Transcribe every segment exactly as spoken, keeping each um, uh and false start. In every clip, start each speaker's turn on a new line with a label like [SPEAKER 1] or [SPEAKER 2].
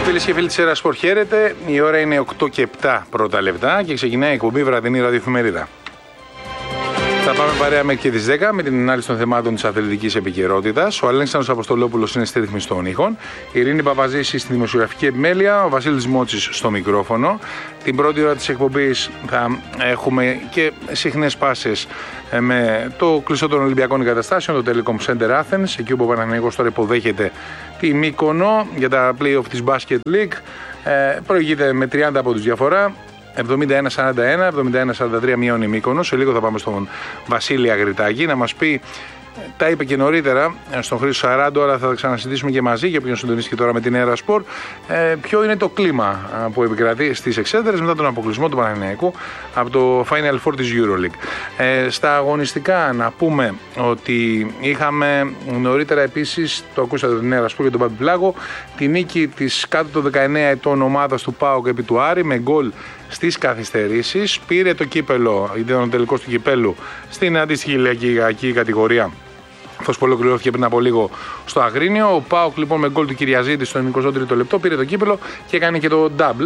[SPEAKER 1] Φίλες και φίλοι της Era Sport, χαίρετε. Η ώρα είναι οκτώ και επτά πρώτα λεπτά και ξεκινάει η εκπομπή βραδινή ραδιοεφημερίδα. Θα πάμε παρέα μέχρι και τις δέκα με την ανάλυση των θεμάτων της αθλητικής επικαιρότητας. Ο Αλέξανδρος Αποστολόπουλος είναι στη ρύθμιση των ήχων. Η Ειρήνη Παπαζήση στη δημοσιογραφική επιμέλεια. Ο Βασίλης Μότσης στο μικρόφωνο. Την πρώτη ώρα της εκπομπής θα έχουμε και συχνές πάσες με το κλειστό των Ολυμπιακών Εγκαταστάσεων, το Telecom Center Athens, εκεί όπου ο Παναθηναϊκός τώρα υποδέχεται τη Μύκονο για τα play-off της Basket League. Ε, προηγείται με τριάντα από τους διαφορά. εβδομήντα ένα σαράντα ένα, εβδομήντα ένα σαράντα τρία μειώνει η Μύκονος. Σε λίγο θα πάμε στον Βασίλη Αγριτάκη να μας πει, τα είπε και νωρίτερα στον Χρήστο Σαράντο, αλλά θα τα ξανασυζητήσουμε και μαζί για ποιον συντονίστηκε τώρα με την Era Sport. Ε, ποιο είναι το κλίμα που επικρατεί στις Εξέδρες μετά τον αποκλεισμό του Παναθηναϊκού από το Final Four της EuroLeague. Ε, στα αγωνιστικά να πούμε ότι είχαμε νωρίτερα επίσης, το ακούσατε την Era Sport για τον Παπιπλάγο, τη νίκη της κάτω των δεκαεννέα ετών ομάδας του ΠΑΟΚ επί του Άρη με γκολ στις καθυστερήσεις. Πήρε το κύπελο, ήταν ο τελικός του κυπέλου στην αντίστοιχη ηλιακή κατηγορία, αυτός που ολοκληρώθηκε πριν από λίγο στο Αγρίνιο. Ο ΠΑΟΚ λοιπόν με γκολ του Κυριαζίδη στο εικοστό τρίτο λεπτό πήρε το κύπελο και έκανε και το double,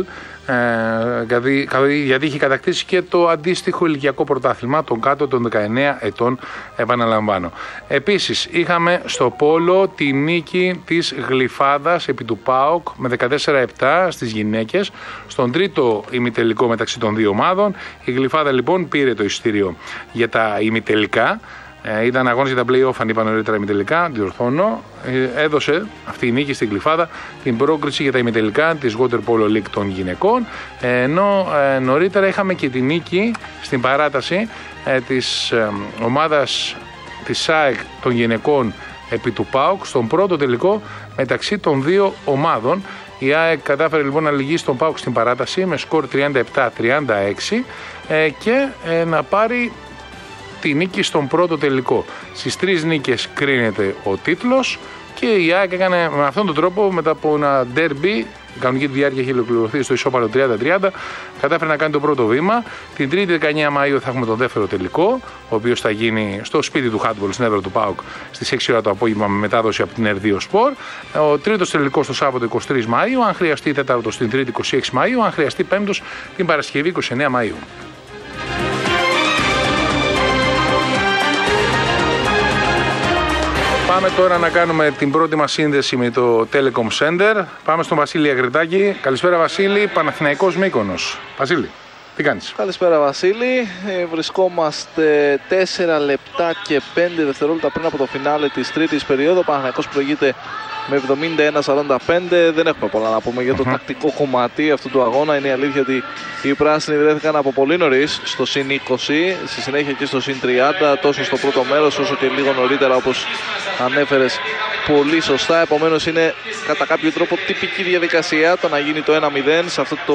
[SPEAKER 1] ε, γιατί είχε κατακτήσει και το αντίστοιχο ηλικιακό πρωτάθλημα των κάτω των δεκαεννέα ετών, επαναλαμβάνω. Επίσης είχαμε στο πόλο τη νίκη της Γλυφάδας επί του ΠΑΟΚ με δεκατέσσερα επτά στις γυναίκες στον τρίτο ημιτελικό μεταξύ των δύο ομάδων. Η Γλυφάδα λοιπόν πήρε το εισιτήριο για τα ημιτελικά. Ε, ήταν αγώνες για τα play-off, αν είπα νωρίτερα ημιτελικά, διορθώνω. Ε, έδωσε αυτή η νίκη στην Γλυφάδα την πρόκριση για τα ημιτελικά της Water Polo League των γυναικών. Ε, ενώ ε, νωρίτερα είχαμε και τη νίκη στην παράταση ε, της ε, ομάδας της ΣΑΕΚ των γυναικών επί του ΠΑΟΚ στον πρώτο τελικό μεταξύ των δύο ομάδων. Η ΑΕΚ κατάφερε λοιπόν να λυγίσει τον ΠΑΟΚ στην παράταση με σκορ τριάντα επτά τριάντα έξι ε, και ε, να πάρει τη νίκη στον πρώτο τελικό. Στις τρεις νίκες κρίνεται ο τίτλος και η ΑΕΚ έκανε με αυτόν τον τρόπο, μετά από ένα ντέρμπι, η κανονική διάρκεια έχει ολοκληρωθεί στο ισόπαλο τριάντα τριάντα, κατάφερε να κάνει το πρώτο βήμα. Την Τρίτη δεκαεννέα Μαΐου θα έχουμε τον δεύτερο τελικό, ο οποίος θα γίνει στο σπίτι του Handball στην έδρα του ΠΑΟΚ στις έξι ώρα το απόγευμα με μετάδοση από την Ερδίο Σπορ. Ο τρίτος τελικός το Σάββατο εικοστή τρίτη Μαΐου, αν χρειαστεί τέταρτος την Τρίτη εικοστή έκτη Μαΐου, αν χρειαστεί πέμπτος την Παρασκευή εικοστή ενάτη Μαΐου. Πάμε τώρα να κάνουμε την πρώτη μας σύνδεση με το Telecom Center. Πάμε στον Βασίλη Αγριτάκη. Καλησπέρα Βασίλη, Παναθηναϊκός Μύκονος. Βασίλη, τι κάνεις?
[SPEAKER 2] Καλησπέρα Βασίλη. Ε, βρισκόμαστε τέσσερα λεπτά και πέντε δευτερόλεπτα πριν από το φινάλε της τρίτης περίοδου. Ο Παναθηναϊκός προηγείται με εβδομήντα ένα σαράντα πέντε. Δεν έχουμε πολλά να πούμε για το uh-huh. τακτικό κομμάτι αυτού του αγώνα. Είναι η αλήθεια ότι οι πράσινοι βρέθηκαν από πολύ νωρίς στο συν είκοσι, στη συνέχεια και στο συν τριάντα, τόσο στο πρώτο μέρος όσο και λίγο νωρίτερα, όπως ανέφερες πολύ σωστά. Επομένως είναι κατά κάποιο τρόπο τυπική διαδικασία το να γίνει το ένα μηδέν σε αυτό το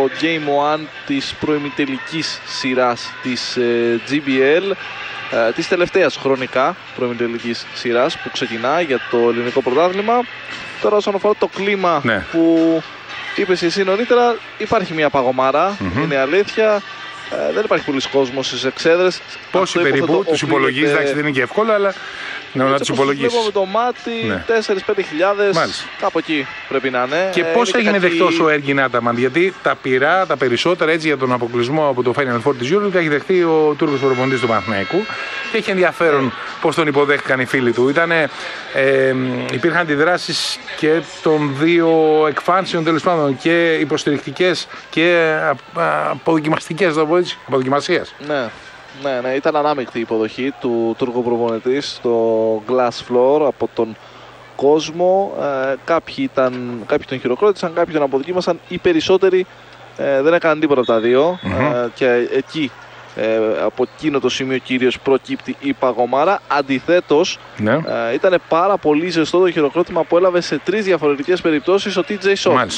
[SPEAKER 2] Game ένα της προημιτελικής σειράς της ε, τζι μπι ελ. Uh, της τελευταίας χρονικά προημιτελικής σειράς που ξεκινά για το ελληνικό πρωτάθλημα. Τώρα όσον αφορά το κλίμα, ναι, που είπες εσύ νωρίτερα, υπάρχει μια παγωμάρα, mm-hmm. είναι αλήθεια. Uh, δεν υπάρχει πολλής κόσμος στις Εξέδρες.
[SPEAKER 1] Πόσοι περίπου, τους υπολογίζεις, εντάξει δεν είναι και εύκολο, αλλά ναι, να τους υπολογίσεις.
[SPEAKER 2] Βλέπω με το μάτι, ναι, τέσσερις πέντε χιλιάδες, κάπου εκεί πρέπει να είναι.
[SPEAKER 1] Και πώς έγινε κάτι δεχτός ο Έργιν Άταμαν, γιατί τα πειρά, τα περισσότερα έτσι για τον αποκλεισμό από το Final Four της EuroLeague έχει δεχτεί ο Τούρκος προπονητής του Παναθηναϊκού και έχει ενδιαφέρον πώς τον υποδέχτηκαν οι φίλοι του. Ήτανε, ε, υπήρχαν αντιδράσεις και των δύο εκφάνσεων τέλος πάντων, και υποστηρικτικές και αποδοκιμαστικές, θα πω έτσι, αποδοκιμασίας.
[SPEAKER 2] Ναι. Ναι, ναι, ήταν ανάμεικτη η υποδοχή του Τούρκου προπονητή στο Glass Floor από τον κόσμο. Ε, κάποιοι, ήταν, κάποιοι τον χειροκρότησαν, κάποιοι τον αποδοκίμασαν. Οι περισσότεροι ε, δεν έκαναν τίποτα από τα δύο. Mm-hmm. Ε, και εκεί, ε, από εκείνο το σημείο κυρίως προκύπτει η παγωμάρα. Αντιθέτως, ναι, ε, ήταν πάρα πολύ ζεστό το χειροκρότημα που έλαβε σε τρεις διαφορετικές περιπτώσεις ο τι τζέι Shorts.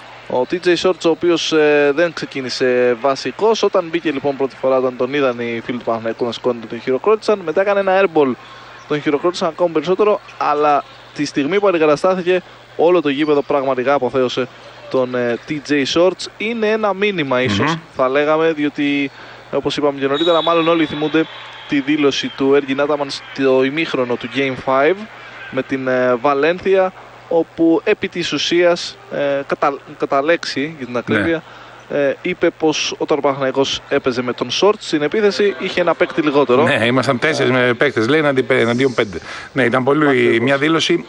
[SPEAKER 2] Ο τι τζέι Shorts, ο οποίος ε, δεν ξεκίνησε βασικός, όταν μπήκε λοιπόν πρώτη φορά, όταν τον είδαν οι φίλοι του Παναθηναϊκού να σηκώνεται, τον χειροκρότησαν. Μετά έκανε ένα airball, τον χειροκρότησαν ακόμα περισσότερο. Αλλά τη στιγμή που αντικαταστάθηκε, όλο το γήπεδο πραγματικά αποθέωσε τον ε, τι τζέι Shorts. Είναι ένα μήνυμα ίσως, mm-hmm. θα λέγαμε, διότι όπως είπαμε και νωρίτερα, μάλλον όλοι θυμούνται τη δήλωση του Έργιν Άταμαν στο ημίχρονο του Game πέντε με την ε, Βαλένθια, όπου επί της ουσίας, ε, κατά, κατά λέξη για την ακρίβεια, ναι. Ε, είπε πως όταν ο Παναθηναϊκός έπαιζε με τον Σόρτ στην επίθεση είχε ένα παίκτη λιγότερο.
[SPEAKER 1] Ναι, ήμασταν τέσσερις ε, παίκτες, λέει, εναντίον πέντε. Ναι, ήταν πολύ Ακριβώς. μια δήλωση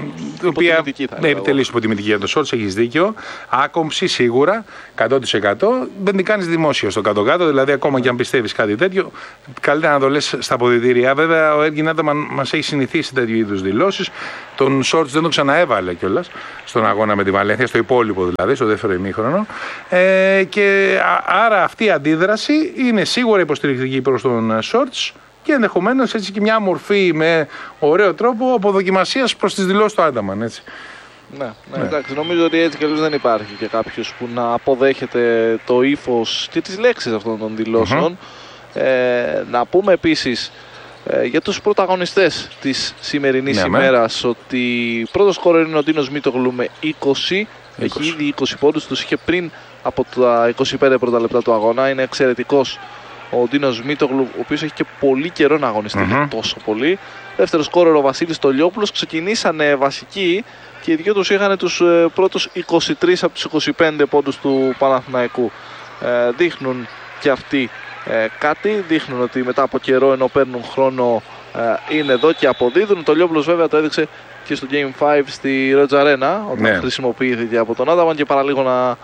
[SPEAKER 1] η οποία ναι, επιτελείς υποτιμητική για τον Σόρτ, έχεις δίκιο. Άκομψη σίγουρα, εκατό τοις εκατό. Δεν την κάνεις δημόσιο στο κάτω-κάτω, δηλαδή ακόμα και αν πιστεύεις κάτι τέτοιο, καλύτερα να το λες στα αποδυτήρια. Βέβαια, ο Έργιν Άνταμαν μας έχει συνηθίσει τέτοιου είδους δηλώσεις. Τον Σόρτ δεν το ξαναέβαλε κιόλας στον αγώνα με τη Βαλένθια, στο υπόλοιπο δηλαδή, στο δεύτερο ημίχρονο. Ε, και άρα αυτή η αντίδραση είναι σίγουρα υποστηρικτική προς τον Σόρτς και ενδεχομένως έτσι και μια μορφή με ωραίο τρόπο αποδοκιμασίας προς τις δηλώσεις του Άνταμαν. Έτσι.
[SPEAKER 2] Ναι, ναι, ναι, εντάξει, νομίζω ότι έτσι και αλλιώς δεν υπάρχει και κάποιος που να αποδέχεται το ύφος και τις λέξεις αυτών των δηλώσεων. Mm-hmm. Ε, να πούμε επίσης ε, για τους πρωταγωνιστές της σημερινής ναι, ημέρας με. ότι πρώτος σκόρερ είναι ο Ντίνος Μίτογλου με είκοσι. είκοσι. Έχει ήδη είκοσι πόντους, τους είχε πριν από τα είκοσι πέντε πρώτα λεπτά του αγώνα. Είναι εξαιρετικός ο Ντίνος Μίτογλου, ο οποίος έχει και πολύ καιρό να αγωνιστεί mm-hmm. τόσο πολύ. Δεύτερο σκόρερ ο Βασίλης Τολιόπουλος. Ξεκινήσανε βασικοί και οι δυο τους είχαν τους ε, πρώτους είκοσι τρεις από τους είκοσι πέντε πόντους του Παναθηναϊκού. Ε, δείχνουν και αυτοί ε, κάτι, δείχνουν ότι μετά από καιρό ενώ παίρνουν χρόνο ε, είναι εδώ και αποδίδουν. Ο Τολιόπουλος βέβαια το έδειξε και στο Game πέντε στη Rhodes Arena όταν ναι. χρησιμοποιήθηκε από τον Άνταμαν και παραλίγο να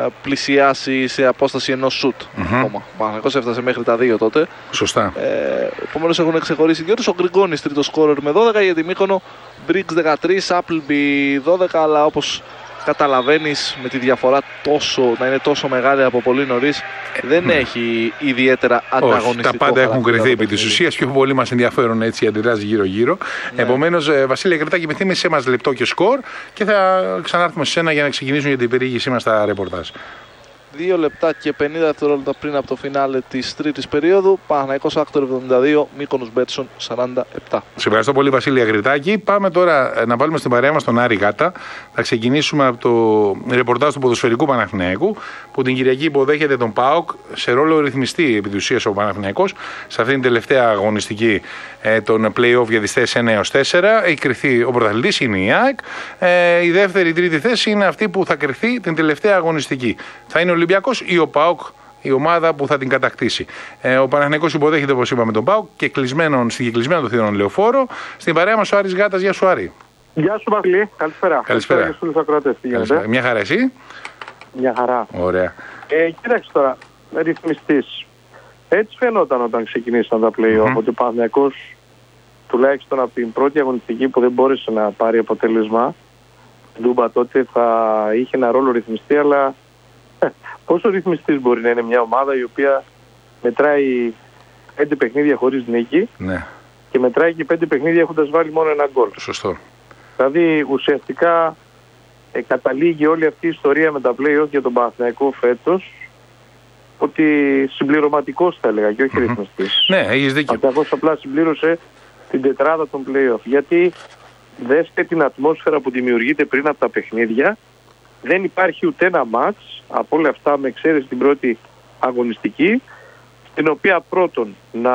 [SPEAKER 2] πλησιάσει σε απόσταση ενός σουτ. Mm-hmm. Ο Παναθηναϊκός έφτασε μέχρι τα δύο τότε.
[SPEAKER 1] Σωστά.
[SPEAKER 2] Ε, Επομένως έχουν ξεχωρίσει δύο τους. Ο Γκριγκόνης τρίτο σκόρερ με δώδεκα, για τη Μύκονο Μπρίγκς δεκατρείς, Appleby δώδεκα, αλλά όπως καταλαβαίνεις με τη διαφορά τόσο, να είναι τόσο μεγάλη από πολύ νωρίς δεν mm. έχει ιδιαίτερα ανταγωνιστικό.
[SPEAKER 1] Όχι, τα πάντα έχουν κρυθεί επί της ουσίας. Πιο πολύ μας ενδιαφέρουν έτσι οι αντιδράσεις γύρω-γύρω. Ναι. Επομένως, Βασίλη Κρετάκη, με θύμισε μας λεπτό και σκορ και θα ξανάρθουμε σε σένα για να ξεκινήσουμε για την περιήγησή μας στα ρεπορτάζ.
[SPEAKER 2] δύο λεπτά και πενήντα δευτερόλεπτα πριν από το φινάλε της τρίτης περίοδου. Παναθηναϊκός Άκτορ εβδομήντα δύο, Μύκονος Μπέτσον σαράντα επτά. Σε
[SPEAKER 1] ευχαριστώ πολύ, Βασίλη Αγριτάκη. Πάμε τώρα να βάλουμε στην παρέα μας τον Άρη Γάτα. Θα ξεκινήσουμε από το ρεπορτάζ του ποδοσφαιρικού Παναθηναϊκού, που την Κυριακή υποδέχεται τον ΠΑΟΚ σε ρόλο ρυθμιστή επί της ουσίας ο Παναθηναϊκός. Σε αυτήν την τελευταία αγωνιστική ε, των play-off για τις θέσεις ένα έως τέσσερα έχει κρυθεί ο πρωταθλητής, είναι η ΑΕΚ. Ε, η δεύτερη, η τρίτη θέση είναι αυτή που θα κρυθεί την τελευταία αγωνιστική. Θα είναι ο Ολυμπιακός ή ο ΠΑΟΚ, η ομάδα που θα την κατακτήσει. Ε, ο Παναθηναϊκός υποδέχεται, όπως είπαμε, τον ΠΑΟΚ και κλεισμένον, συγκεκλεισμένο το θηρόν Λεωφόρο. Στην παρέα μας ο Άρης Γάτας. Γεια σου, Άρη.
[SPEAKER 3] Γεια σου, Βασίλη. Καλησπέρα.
[SPEAKER 1] Καλησπέρα.
[SPEAKER 3] Καλησπέρα. Ακροατές, Καλησπέρα.
[SPEAKER 1] Μια χαρά, εσύ.
[SPEAKER 3] Μια χαρά.
[SPEAKER 1] Ωραία.
[SPEAKER 3] Ε, κοίταξε τώρα, ρυθμιστής. Έτσι φαινόταν όταν ξεκινήσαν τα play-off, mm-hmm. ότι ο Παναθηναϊκός τουλάχιστον από την πρώτη αγωνιστική που δεν μπόρεσε να πάρει αποτέλεσμα, Ντούμπα τότε θα είχε ένα ρόλο ρυθμιστή, αλλά πόσο ρυθμιστής μπορεί να είναι μια ομάδα η οποία μετράει πέντε παιχνίδια χωρίς νίκη
[SPEAKER 1] ναι.
[SPEAKER 3] και μετράει και πέντε παιχνίδια έχοντας βάλει μόνο ένα γκολ.
[SPEAKER 1] Σωστό.
[SPEAKER 3] Δηλαδή ουσιαστικά ε, καταλήγει όλη αυτή η ιστορία με τα play-off για τον Παναθηναϊκό φέτος ότι συμπληρωματικός θα έλεγα και όχι mm-hmm. ρυθμιστής.
[SPEAKER 1] Ναι, έχεις δίκιο. Ο
[SPEAKER 3] Παναθηναϊκός απλά συμπλήρωσε την τετράδα των play-off. Γιατί δέστε την ατμόσφαιρα που δημιουργείται πριν από τα παιχνίδια. Δεν υπάρχει ούτε ένα μάτς από όλα αυτά με εξαίρεση την πρώτη αγωνιστική στην οποία πρώτον να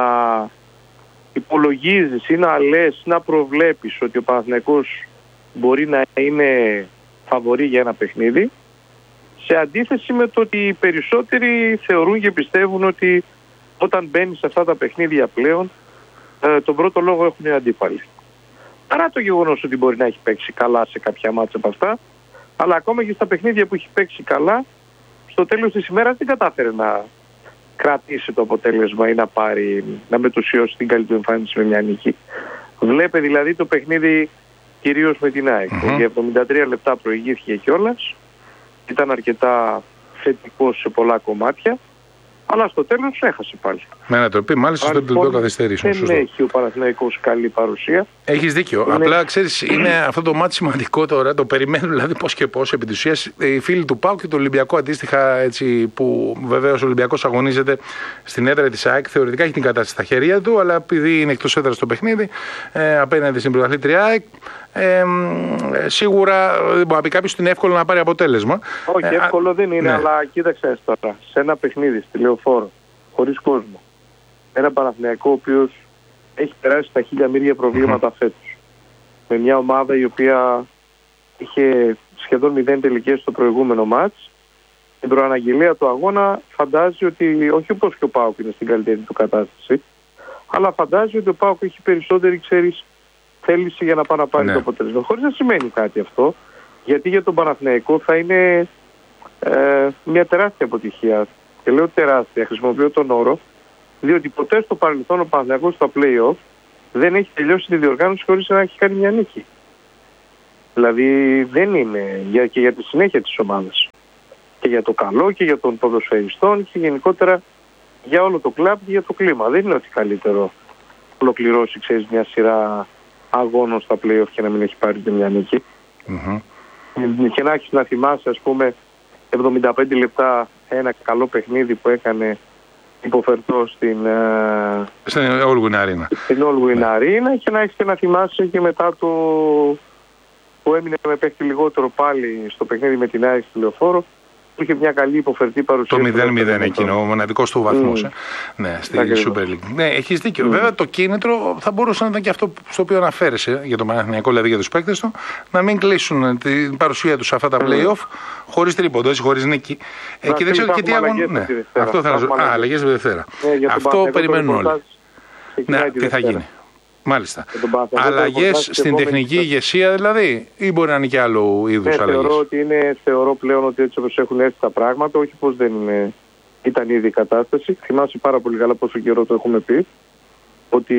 [SPEAKER 3] υπολογίζεις ή να λες ή να προβλέπεις ότι ο Παναθηναϊκός μπορεί να είναι φαβορί για ένα παιχνίδι, σε αντίθεση με το ότι οι περισσότεροι θεωρούν και πιστεύουν ότι όταν μπαίνει σε αυτά τα παιχνίδια πλέον ε, τον πρώτο λόγο έχουν οι αντίπαλοι. Παρά το γεγονός ότι μπορεί να έχει παίξει καλά σε κάποια μάτσα από αυτά, αλλά ακόμα και στα παιχνίδια που έχει παίξει καλά, στο τέλος της ημέρας δεν κατάφερε να κρατήσει το αποτέλεσμα ή να πάρει, να μετουσιώσει την καλή του εμφάνιση με μια νίκη. Βλέπε δηλαδή το παιχνίδι κυρίως με την ΑΕΚ. Mm-hmm. Για εβδομήντα τρία λεπτά προηγήθηκε κιόλας, ήταν αρκετά θετικός σε πολλά κομμάτια, αλλά στο τέλος έχασε πάλι.
[SPEAKER 1] Με ένα τροπή, μάλιστα στο τελικό καθυστερήσεων.
[SPEAKER 3] Δεν έχει ο Παναθηναϊκός καλή παρουσία.
[SPEAKER 1] Έχεις δίκιο. Είναι... Απλά ξέρεις, είναι αυτό το μάτι σημαντικό τώρα. Το περιμένουν δηλαδή πώς και πώς. Επί της ουσίας, οι φίλοι του ΠΑΟΚ και του Ολυμπιακού αντίστοιχα, έτσι, που βεβαίως ο Ολυμπιακός αγωνίζεται στην έδρα της ΑΕΚ, θεωρητικά έχει την κατάσταση στα χέρια του, αλλά επειδή είναι εκτός έδρας το παιχνίδι, ε, απέναντι στην πρωταθλήτρια ΑΕΚ, Ε, σίγουρα δεν μπορεί να πει κάποιος ότι είναι εύκολο να πάρει αποτέλεσμα.
[SPEAKER 3] Όχι, ε, εύκολο α... δεν είναι, ναι. Αλλά κοίταξε τώρα. Σε ένα παιχνίδι στη Λεωφόρο, χωρίς κόσμο, ένα Παναθηναϊκό ο οποίος έχει περάσει τα χίλια μύρια προβλήματα mm-hmm. φέτος, με μια ομάδα η οποία είχε σχεδόν μηδέν τελικές στο προηγούμενο μάτς. Την προαναγγελία του αγώνα φαντάζει ότι, όχι όπως και ο ΠΑΟΚ είναι στην καλύτερη του κατάσταση, αλλά φαντάζει ότι ο ΠΑΟΚ έχει περισσότερη, ξέρεις, θέληση για να πάει να πάρει ναι. το αποτέλεσμα. Χωρίς να σημαίνει κάτι αυτό, γιατί για τον Παναθηναϊκό θα είναι ε, μια τεράστια αποτυχία. Και λέω τεράστια, χρησιμοποιώ τον όρο, διότι ποτέ στο παρελθόν ο Παναθηναϊκός στα play-off δεν έχει τελειώσει τη διοργάνωση χωρίς να έχει κάνει μια νίκη. Δηλαδή δεν είναι για, και για τη συνέχεια της ομάδας. Και για το καλό και για τον ποδοσφαιριστών και γενικότερα για όλο το κλαμπ και για το κλίμα. Δεν είναι ότι καλύτερο ολοκληρώσει, ξέρεις, μια σειρά αγώνων στα play-off και να μην έχει πάρει μια νίκη. Mm-hmm. Και να έχεις να θυμάσαι, ας πούμε, εβδομήντα πέντε λεπτά ένα καλό παιχνίδι που έκανε υποφερτό στην
[SPEAKER 1] στην Όλγουιν Αρίνα.
[SPEAKER 3] Στην Όλγουιν Αρίνα και να έχεις και να θυμάσαι και μετά το που έμεινε με παίχτη λιγότερο πάλι στο παιχνίδι με την ΑΕΚ στη Λεωφόρο, που είχε μια καλή υποφερτή παρουσία. Το
[SPEAKER 1] μηδέν μηδέν εκείνο, ο μοναδικός του βαθμός. Mm. Ε. Ναι, στη Super League. Ναι, έχεις δίκιο. Mm. Βέβαια το κίνητρο θα μπορούσε να ήταν και αυτό στο οποίο αναφέρεσαι για το Παναθηναϊκό, δηλαδή για τους παίκτες του, να μην κλείσουν την παρουσία τους σε αυτά τα play-off mm. χωρίς τρίποντο, χωρίς νίκη. Ε, και δεν ξέρω και τι αγώνα. Ναι, αυτό θα ζω. Α, αλλαγές τη Δευτέρα. Αυτό περιμένουν όλοι. Ναι, τι θα γίνει. Μάλιστα. Αλλαγές στην τεχνική ηγεσία δηλαδή, ή μπορεί να είναι και άλλου είδους
[SPEAKER 3] ναι,
[SPEAKER 1] αλλαγές?
[SPEAKER 3] Θεωρώ, ότι είναι, θεωρώ πλέον ότι έτσι όπως έχουν έρθει τα πράγματα, όχι πως δεν είναι, ήταν ήδη η κατάσταση. Θυμάσαι πάρα πολύ καλά πόσο καιρό το έχουμε πει, ότι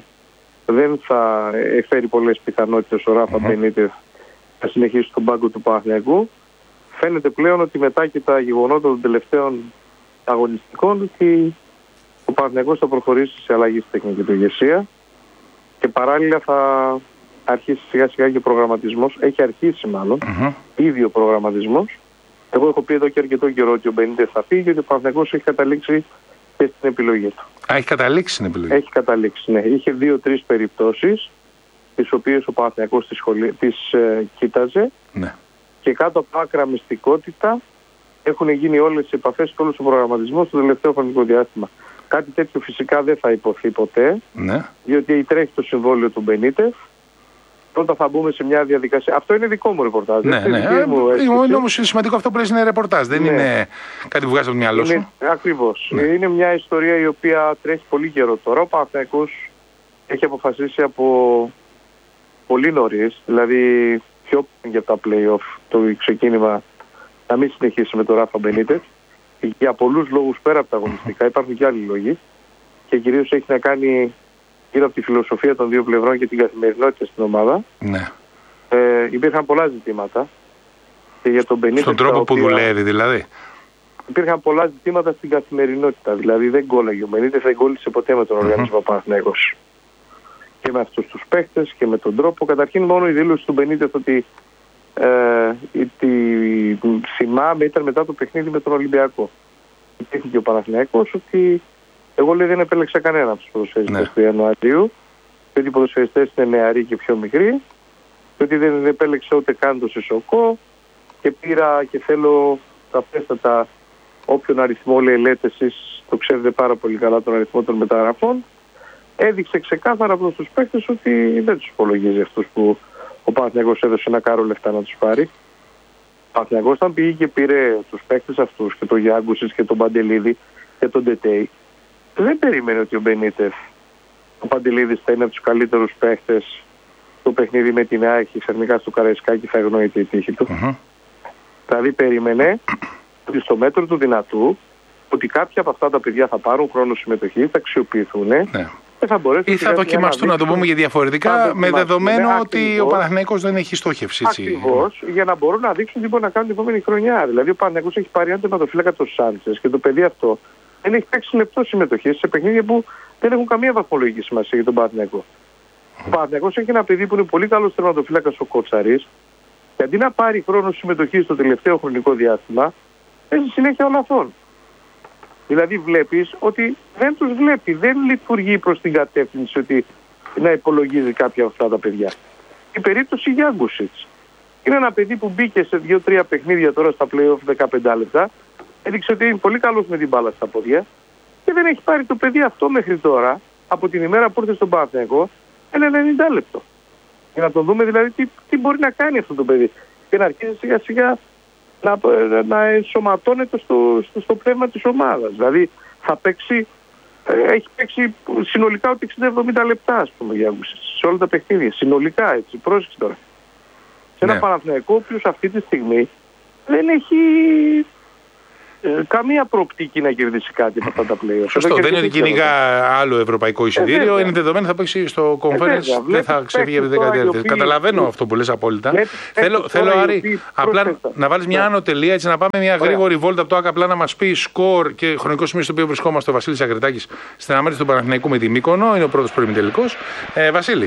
[SPEAKER 3] δεν θα εφέρει πολλές πιθανότητες ο Ράφα Μπενίτεφ mm-hmm. να συνεχίσει στον πάγκο του Παναθηναϊκού. Φαίνεται πλέον ότι μετά και τα γεγονότα των τελευταίων αγωνιστικών, ότι ο Παναθηναϊκός θα προχωρήσει σε αλλαγή στη τεχνική του ηγεσία. Και παράλληλα θα αρχίσει σιγά σιγά και ο προγραμματισμός. Έχει αρχίσει μάλλον, mm-hmm. ήδη ο προγραμματισμός. Εγώ έχω πει εδώ και αρκετό καιρό ότι ο Μπενίτεφ θα φύγει, γιατί ο Παναθηναϊκός έχει καταλήξει και στην επιλογή του.
[SPEAKER 1] Α, έχει καταλήξει στην επιλογή.
[SPEAKER 3] Έχει καταλήξει, ναι. Είχε δύο-τρεις περιπτώσεις, τις οποίες ο Παναθηναϊκός τις, σχολή, τις ε, κοίταζε. Ναι. Και κάτω από άκρα μυστικότητα έχουν γίνει όλες οι επαφές και όλος ο προγραμματισμός στο τελευταίο χρονικό διάστημα. Κάτι τέτοιο φυσικά δεν θα υποθεί ποτέ, ναι. διότι τρέχει το συμβόλαιο του Μπενίτεφ. Πρώτα θα μπούμε σε μια διαδικασία. Αυτό είναι δικό μου ρεπορτάζ.
[SPEAKER 1] Ναι, ναι. Είναι όμως σημαντικό αυτό που λες, είναι ρεπορτάζ. Δεν ναι. είναι κάτι που βγάζει από το μυαλό σου.
[SPEAKER 3] Ακριβώς. Ναι. Είναι μια ιστορία η οποία τρέχει πολύ καιρό τώρα. Ο Παναθηναϊκός έχει αποφασίσει από πολύ νωρίς, δηλαδή πιο πριν για τα play-off, το ξεκίνημα, να μην συνεχίσει με τον Ράφα Μπενίτεφ. Για πολλούς λόγους πέρα από τα αγωνιστικά, υπάρχουν και άλλοι λόγοι και κυρίως έχει να κάνει γύρω από τη φιλοσοφία των δύο πλευρών και την καθημερινότητα στην ομάδα. Ναι. Ε, υπήρχαν πολλά ζητήματα. Και για τον Μπενίτεφ,
[SPEAKER 1] στον τρόπο που δουλεύει δηλαδή.
[SPEAKER 3] Υπήρχαν πολλά ζητήματα στην καθημερινότητα. Δηλαδή δεν κόλλαγε ο Μπενίτεφ, δεν κόλλησε ποτέ με τον mm-hmm. οργανισμό Παναθηναϊκός. Και με αυτούς τους παίχτες και με τον τρόπο. Καταρχήν μόνο η δήλωση του Μπενίτεφ ότι Ε, τη, θυμάμαι ήταν μετά το παιχνίδι με τον Ολυμπιακό. Υπήρχε ο Παναθηναϊκός ότι εγώ λέει δεν επέλεξα κανένα από τους ποδοσφαιριστές ναι. του Ιανουαρίου, γιατί οι ποδοσφαιριστές είναι νεαροί και πιο μικροί, και ότι δεν επέλεξα ούτε καν το Σισοκό και πήρα και θέλω σαφέστατα όποιον αριθμό λέει λέτε εσείς, το ξέρετε πάρα πολύ καλά τον αριθμό των μεταγραφών, έδειξε ξεκάθαρα προς τους παίκτες ότι δεν τους υπολογίζει αυτούς που ο Παναθηναϊκός έδωσε ένα κάρο λεφτά να τους πάρει. Ο Παναθηναϊκός όταν πήγε και πήρε τους παίκτες αυτούς και τον Γιάγκουσης και τον Παντελίδη και τον Ντετέι, δεν περίμενε ότι ο Μπενίτεφ, ο Παντελίδης θα είναι από τους καλύτερους παίκτες στο παιχνίδι με την ΑΕΚ και ξαφνικά στο Καραϊσκάκι θα ευνοείται η τύχη του. Mm-hmm. Δηλαδή περίμενε ότι στο μέτρο του δυνατού ότι κάποια από αυτά τα παιδιά θα πάρουν χρόνο συμμετοχή, θα αξιοποιηθούν. Ναι. Θα
[SPEAKER 1] ή θα δοκιμαστούν, να το πούμε για διαφορετικά, με δεδομένο ναι, ότι ακριβώς, ο Παναθηναϊκός δεν έχει στόχευση.
[SPEAKER 3] Ακριβώς, για να μπορούν να δείξουν τι μπορεί να κάνουν την επόμενη χρονιά. Δηλαδή, ο Παναθηναϊκός έχει πάρει ένα τερματοφύλακα το Σάντσες και το παιδί αυτό δεν έχει παίξει λεπτό συμμετοχή σε παιχνίδια που δεν έχουν καμία βαθμολογική σημασία για τον Παναθηναϊκό. Mm. Ο Παναθηναϊκός έχει ένα παιδί που είναι πολύ καλό τερματοφύλακα ο Κοτσαρής και αντί να πάρει χρόνο συμμετοχή στο τελευταίο χρονικό διάστημα, παίζει συνέχεια ολαθών. Δηλαδή βλέπεις ότι δεν τους βλέπει, δεν λειτουργεί προς την κατεύθυνση ότι να υπολογίζει κάποια από αυτά τα παιδιά. Η περίπτωση Γιάγκουσιτς είναι ένα παιδί που μπήκε σε δύο τρία παιχνίδια τώρα στα play-off δεκαπέντε λεπτά, έδειξε ότι είναι πολύ καλός με την μπάλα στα πόδια και δεν έχει πάρει το παιδί αυτό μέχρι τώρα, από την ημέρα που ήρθε στον Παναθηναϊκό, ένα ενενήντα λεπτό. Για να το δούμε δηλαδή τι, τι μπορεί να κάνει αυτό το παιδί. και να αρχίσει σιγά σιγά να, να ενσωματώνεται στο, στο, στο πνεύμα της ομάδας. Δηλαδή θα παίξει, έχει παίξει συνολικά ότι εξήντα εβδομήντα λεπτά, ας πούμε, για, σε όλα τα παιχνίδια. Συνολικά, έτσι, πρόσεξε τώρα. Σε ένα
[SPEAKER 1] ναι.
[SPEAKER 3] Παναθηναϊκό, ο οποίος αυτή τη στιγμή δεν έχει ε, καμία προοπτική να κερδίσει κάτι από αυτά τα πλέον.
[SPEAKER 1] Σωστό, δεν είναι ότι κυνηγά άλλο ευρωπαϊκό εισιτήριο, ε, είναι δεδομένο θα παίξει στο conference, ε, δεν θα ξεφύγει από τη δεκαετία. Καταλαβαίνω ναι. αυτό που λες απόλυτα. Ναι. Θέλω, θέλω Άρη, απλά να βάλεις μια άνω τελεία, έτσι να πάμε μια γρήγορη βόλτα από το ΑΚΑ, απλά να μας πει σκορ και χρονικό σημείο στο οποίο βρισκόμαστε ο Βασίλης Ακριτάκης στην αναμέτρηση του Παναθηναϊκού με τη Μύκονο, είναι ο πρώτος προημιτελικός. Ε, Βασίλη.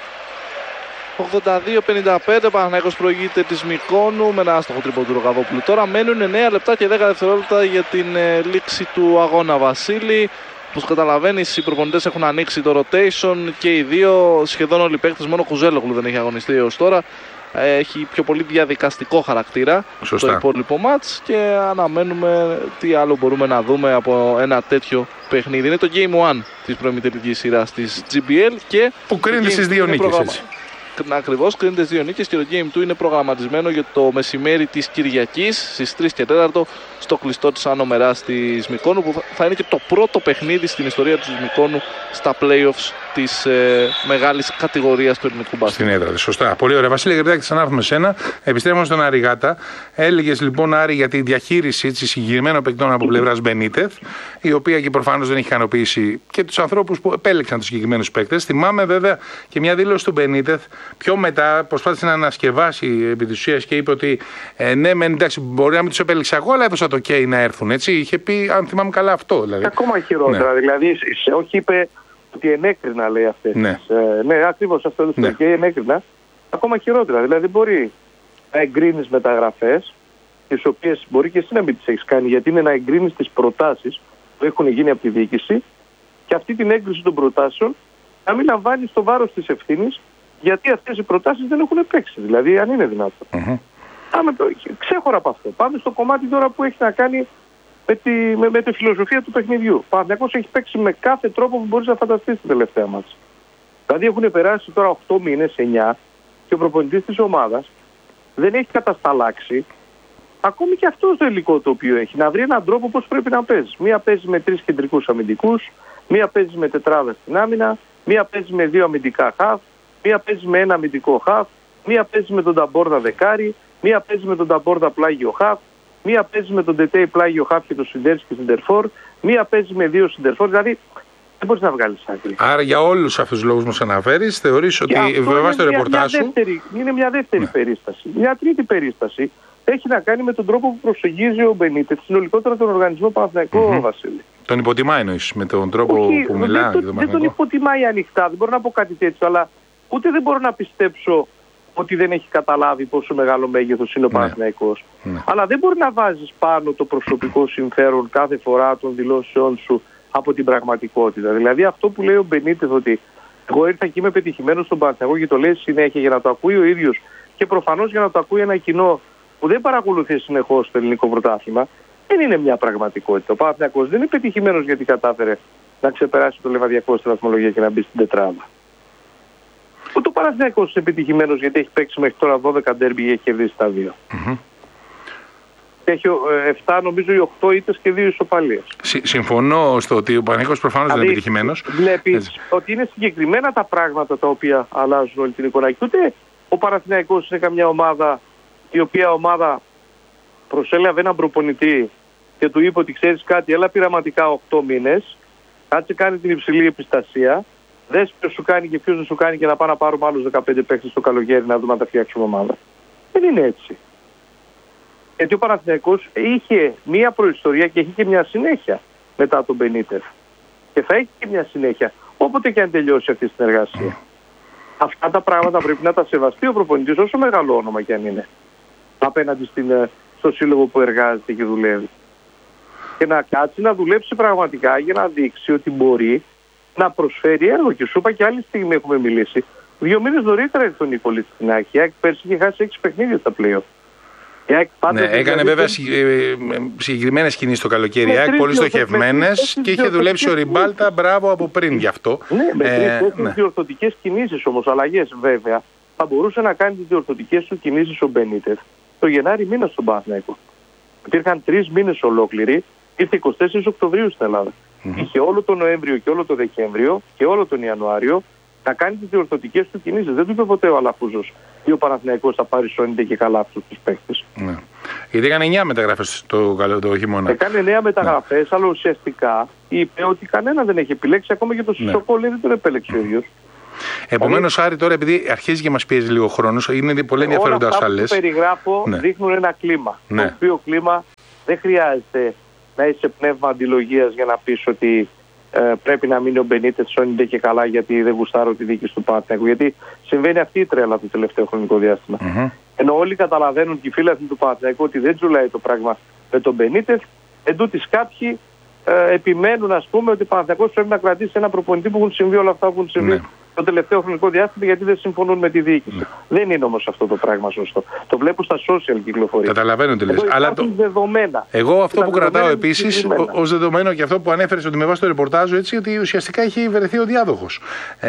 [SPEAKER 2] ογδόντα δύο πενήντα πέντε, ο Παναθηναϊκός προηγείται της Μυκόνου με ένα άστοχο τρίποντο του Ρογαβόπουλου. Τώρα μένουν εννέα λεπτά και δέκα δευτερόλεπτα για την ε, λήξη του αγώνα, Βασίλη. Όπως καταλαβαίνεις, οι προπονητές έχουν ανοίξει το rotation και οι δύο, σχεδόν όλοι οι παίκτες, μόνο ο Κουζέλογλου δεν έχει αγωνιστεί έως τώρα. Ε, έχει πιο πολύ διαδικαστικό χαρακτήρα. Σωστά. Το υπόλοιπο μάτς και αναμένουμε τι άλλο μπορούμε να δούμε από ένα τέτοιο παιχνίδι. Είναι το Game ένα της προημιτελικής σειράς της τζι μπι ελ και
[SPEAKER 1] που κρίνεται στις δύο νίκες, προγραμμα... έτσι.
[SPEAKER 2] Ακριβώς, κρίνεται στις δύο νίκες και το Game δύο είναι προγραμματισμένο για το μεσημέρι της Κυριακής στις τρεις και τέσσερα στο κλειστό της Άνω Μεράς της Μυκόνου, που θα είναι και το πρώτο παιχνίδι στην ιστορία της Μυκόνου στα playoffs της ε, μεγάλης κατηγορίας του ελληνικού μπάσκετ.
[SPEAKER 1] Στην έδρα, σωστά. Πολύ ωραία. Βασίλη Ακριτάκη, θα έρθουμε σε ένα. Επιστρέφουμε στον Άρη Γάτα. Έλεγες λοιπόν, Άρη, για τη διαχείριση συγκεκριμένων παικτών από πλευράς Μπενίτεθ, η οποία και προφανώς δεν έχει ικανοποιήσει και τους ανθρώπους που επέλεξαν τους συγκεκριμένους παίκτες. Θυμάμαι βέβαια και μια δήλωση του Μπενίτεθ πιο μετά, προσπάθησε να ανασκευάσει επί της ουσίας και είπε ότι ε, ναι, μεν, εντάξει, μπορεί να μην τους επέλεξα εγώ, αλλά έδωσα το OK να έρθουν. Έτσι. Είχε πει, αν θυμάμαι καλά, αυτό. Δηλαδή.
[SPEAKER 3] Ακόμα χειρότερα. Ναι. Δηλαδή, όχι είπε ότι ενέκρινα, λέει αυτές. Ναι, ε, ναι ακριβώς αυτό το ναι. Και ενέκρινα. Ακόμα χειρότερα. Δηλαδή, δεν μπορεί να εγκρίνεις μεταγραφές, τις οποίες μπορεί και εσύ να μην τις έχεις κάνει, γιατί είναι να εγκρίνεις τις προτάσεις που έχουν γίνει από τη διοίκηση και αυτή την έγκριση των προτάσεων να μην λαμβάνεις το βάρος της ευθύνης, γιατί αυτές οι προτάσεις δεν έχουν παίξει. Δηλαδή, αν είναι δυνατόν. Mm-hmm. Πάμε το, ξέχωρα από αυτό. Πάμε στο κομμάτι τώρα που έχει να κάνει με τη, με, με τη φιλοσοφία του παιχνιδιού. Ο Παναθηναϊκός έχει παίξει με κάθε τρόπο που μπορείς να φανταστείς την τελευταία μας. Δηλαδή έχουν περάσει τώρα οκτώ μήνες, εννιά και ο προπονητής της ομάδας δεν έχει κατασταλάξει ακόμη και αυτό το υλικό το οποίο έχει. Να βρει έναν τρόπο πώς πρέπει να παίζει. Μία παίζει με τρεις κεντρικούς αμυντικούς, μία παίζει με τετράδα στην άμυνα, μία παίζει με δύο αμυντικά χαφ, μία παίζει με ένα αμυντικό χαφ, μία παίζει με τον Ταμπόρδα δεκάρι, μία παίζει με τον Ταμπόρδα πλάγιο χαφ, μία παίζει με τον Τετέι πλάγιο χαφ και τον Σιντερσκι Σιντερφόρ, μία παίζει με δύο Σιντερφόρ. Δηλαδή δεν μπορείς να βγάλεις άκρη.
[SPEAKER 1] Άρα για όλους αυτούς τους λόγους που μας αναφέρεις, θεωρείς ότι βεβαίως το ρεπορτάζ σου.
[SPEAKER 3] Είναι μια δεύτερη ναι. περίσταση. Μια τρίτη περίσταση έχει να κάνει με τον τρόπο που προσεγγίζει ο Μπενίτεθ συνολικότερα τον οργανισμό Παναθηναϊκό, mm-hmm. Βασίλη.
[SPEAKER 1] Τον υποτιμάει εννοείς με τον τρόπο Όχι, που μιλά.
[SPEAKER 3] Δεν, τον, δεν τον υποτιμάει ανοιχτά, δεν μπορώ να πω κάτι τέτοιο, αλλά ούτε δεν μπορώ να πιστέψω ότι δεν έχει καταλάβει πόσο μεγάλο μέγεθος είναι ο ναι. Παναθηναϊκός. Ναι. Αλλά δεν μπορεί να βάζεις πάνω το προσωπικό συμφέρον κάθε φορά των δηλώσεών σου από την πραγματικότητα. Δηλαδή αυτό που λέει ο Μπενίτεθ, ότι εγώ ήρθα και είμαι πετυχημένος στον Παναθηναϊκό και το λέει συνέχεια για να το ακούει ο ίδιος και προφανώς για να το ακούει ένα κοινό που δεν παρακολουθεί συνεχώς το ελληνικό πρωτάθλημα, δεν είναι μια πραγματικότητα. Ο Παναθηναϊκός δεν είναι πετυχημένος γιατί κατάφερε να ξεπεράσει το λεβαδιακό στη βαθμολογία και να μπει στην τετράδα. Ούτε ο Παναθηναϊκός είναι επιτυχημένος γιατί έχει παίξει μέχρι τώρα δώδεκα ντέρμπι και έχει κερδίσει τα δύο. Mm-hmm. Έχει επτά νομίζω οι οκτώ ήττες και δύο ισοπαλίες.
[SPEAKER 1] Συμφωνώ στο ότι ο Παναθηναϊκός προφανώς δηλαδή, δεν είναι επιτυχημένος.
[SPEAKER 3] Βλέπεις Έτσι. ότι είναι συγκεκριμένα τα πράγματα τα οποία αλλάζουν όλη την εικόνα. Και ούτε ο Παναθηναϊκός είναι καμιά ομάδα η οποία ομάδα προσέλαβε έναν προπονητή και του είπε ότι ξέρεις κάτι, έλα πειραματικά οκτώ μήνες, κάτσε κάνει την υψηλή επιστασία, δες ποιος σου κάνει και ποιος δεν σου κάνει και να πάμε να πάρουμε άλλους δεκαπέντε παίκτες το καλοκαίρι να δούμε να τα φτιάξουμε ομάδα. Δεν είναι έτσι. Γιατί ο Παναθηναϊκός είχε μία προϊστορία και έχει και μια συνέχεια μετά τον Μπενίτεθ. Και θα έχει και μια συνέχεια όποτε και αν τελειώσει αυτή η συνεργασία. Αυτά τα πράγματα πρέπει να τα σεβαστεί ο προπονητής, όσο μεγάλο όνομα και αν είναι, απέναντι στην, στο σύλλογο που εργάζεται και δουλεύει. Και να κάτσει να δουλέψει πραγματικά για να δείξει ότι μπορεί να προσφέρει έργο. Και σου είπα και άλλη στιγμή έχουμε μιλήσει. Δύο μήνες νωρίτερα ήρθε ο Νικολής στην ΑΕΚ. Η ΑΕΚ πέρσι είχε χάσει έξι παιχνίδια στα πλέον.
[SPEAKER 1] Ναι, έκανε βέβαια συγκεκριμένες κινήσεις το καλοκαίρι, ΑΕΚ, πολύ στοχευμένες και είχε δουλέψει ο Ριμπάλτα, μπράβο από πριν γι' αυτό.
[SPEAKER 3] Ναι, με τρεις ε, ναι. διορθωτικές κινήσεις όμως, αλλαγές βέβαια. θα μπορούσε να κάνει τις διορθωτικές του κινήσεις ο Μπενίτεθ το Γενάρη μήνα στον Παναθηναϊκό. Υπήρχαν τρεις μήνες ολόκληροι, ήρθε εικοστή τέταρτη Οκτωβρίου στην Ελλάδα. Mm-hmm. Είχε όλο τον Νοέμβριο και όλο τον Δεκέμβριο και όλο τον Ιανουάριο να κάνει τις διορθωτικές του κινήσεις. Δεν του είπε ποτέ ο Αλαφούζος ή ο Παναθηναϊκός θα πάρει σώνεται και καλά αυτούς τους παίκτες.
[SPEAKER 1] Ναι. Γιατί έκανε εννιά μεταγραφές το, το χειμώνα.
[SPEAKER 3] Έκανε εννιά μεταγραφές, ναι. Αλλά ουσιαστικά είπε ότι κανένα δεν έχει επιλέξει, ακόμα και το Σισοκό, ναι. Δεν τον επέλεξε ο ίδιος.
[SPEAKER 1] Επομένως, Άρη, τώρα επειδή αρχίζει και μας πιέζει λίγο χρόνος, είναι πολύ ενδιαφέροντα όσα λες.
[SPEAKER 3] Όλα αυτά που περιγράφω ναι. δείχνουν ένα κλίμα. Ναι. Το οποίο κλίμα δεν χρειάζεται να είσαι πνεύμα αντιλογίας για να πεις ότι ε, πρέπει να μείνει ο Μπενίτεθ σώνεται και καλά γιατί δεν γουστάρω τη δίκη του Παναθηναϊκού. Γιατί συμβαίνει αυτή η τρέλα το τελευταίο χρονικό διάστημα. Mm-hmm. Ενώ όλοι καταλαβαίνουν και οι φίλοι του Παναθηναϊκού ότι δεν τζουλάει το πράγμα με τον Μπενίτεθ, εντούτοις κάποιοι ε, επιμένουν, ας πούμε, ότι ο Παναθηναϊκός πρέπει να κρατήσει ένα προπονητή που έχουν συμβεί όλα αυτά που έχουν συμβεί. Ναι. Το τελευταίο χρονικό διάστημα γιατί δεν συμφωνούν με τη διοίκηση. Ναι. Δεν είναι όμως αυτό το πράγμα σωστό. Το βλέπω στα social κυκλοφορία.
[SPEAKER 1] Καταλαβαίνω τι λες. Αλλά το...
[SPEAKER 3] δεδομένα.
[SPEAKER 1] Εγώ αυτό που κρατάω επίσης ως δεδομένο και αυτό που ανέφερες ότι με βάση το ρεπορτάζ έτσι ότι ουσιαστικά έχει βρεθεί ο διάδοχος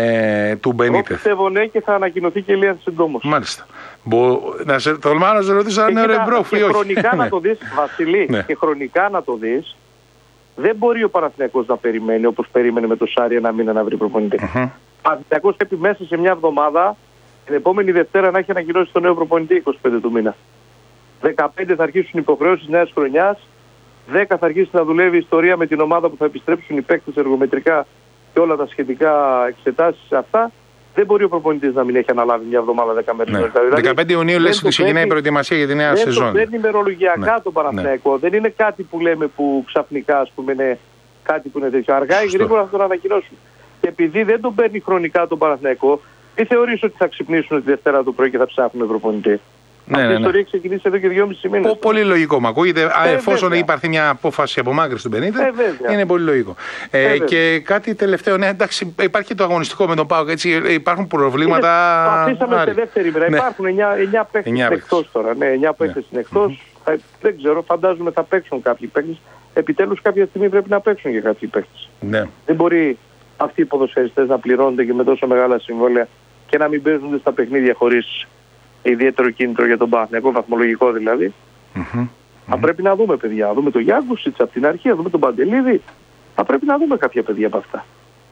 [SPEAKER 1] ε, του Μπενίτεθ.
[SPEAKER 3] Εγώ πιστεύω ναι και θα ανακοινωθεί και λίγα συντόμως.
[SPEAKER 1] Μάλιστα. Μπο... Να σε τολμάω να σε ρωτήσω αν είναι ρεμπρόφ ή όχι.
[SPEAKER 3] Και χρονικά να το δεις, Βασιλή, και χρονικά να το δεις, δεν μπορεί ο Παναθηναϊκός να περιμένει όπως περίμενε με το Σάρι ένα μήνα να βρει προπονητή. Ο Παναθηναϊκός πρέπει μέσα σε μια εβδομάδα, την επόμενη Δευτέρα, να έχει ανακοινώσει τον νέο προπονητή είκοσι πέντε του μήνα. δεκαπέντε θα αρχίσουν οι υποχρεώσεις νέας χρονιάς, δέκα θα αρχίσει να δουλεύει η ιστορία με την ομάδα που θα επιστρέψουν οι παίκτες εργομετρικά και όλα τα σχετικά εξετάσεις αυτά. Δεν μπορεί ο προπονητής να μην έχει αναλάβει μια εβδομάδα, δέκα μέρες. Ναι. Δηλαδή,
[SPEAKER 1] δεκαπέντε Ιουνίου λες ότι ξεκινάει η προετοιμασία για τη νέα
[SPEAKER 3] δεν
[SPEAKER 1] σεζόν.
[SPEAKER 3] Δεν το παίρνει ημερολογιακά ναι. το Παναθηναϊκό. Ναι. Δεν είναι κάτι που λέμε που ξαφνικά, ας πούμε, είναι κάτι που είναι τέτοιο. Αργά ή γρήγορα θα τον ανακοινώσουν. Και επειδή δεν τον παίρνει χρονικά τον Παναθηναϊκό, τι θεωρείς ότι θα ξυπνήσουν τη Δευτέρα το πρωί και θα ψάχνουν προπονητή. Ναι, αυτή η ναι, ναι. ιστορία έχει ξεκινήσει εδώ και δυόμισι μήνες.
[SPEAKER 1] Πολύ λογικό μου ακούγεται. Ε, εφόσον υπάρχει μια απόφαση απομάκρυνση του Μπενίτεθ, ε, είναι πολύ λογικό. Ε, ε, και κάτι τελευταίο, ναι, εντάξει, υπάρχει και το αγωνιστικό με τον ΠΑΟΚ. Υπάρχουν προβλήματα. Είναι,
[SPEAKER 3] το αφήσαμε σε δεύτερη μέρα. Ναι. Υπάρχουν εννιά παίκτες εκτός τώρα. Ναι, εννιά παίκτες είναι εκτός. Mm-hmm. Δεν ξέρω, φαντάζομαι θα παίξουν κάποιοι παίκτες. Επιτέλους κάποια στιγμή πρέπει να παίξουν και κάποιοι παίκτες. Ναι. Δεν μπορεί αυτοί οι ποδοσφαιριστές να πληρώνονται και με τόσο μεγάλα συμβόλαια και να μην παίζονται στα παιχνίδια χωρίς ιδιαίτερο κίνητρο για τον Παναθηναϊκό, βαθμολογικό δηλαδή. Mm-hmm. Θα mm-hmm. πρέπει να δούμε παιδιά. Να δούμε τον Γιάνκουσιτς από την αρχή, να δούμε τον Παντελίδη. Θα πρέπει να δούμε κάποια παιδιά από αυτά.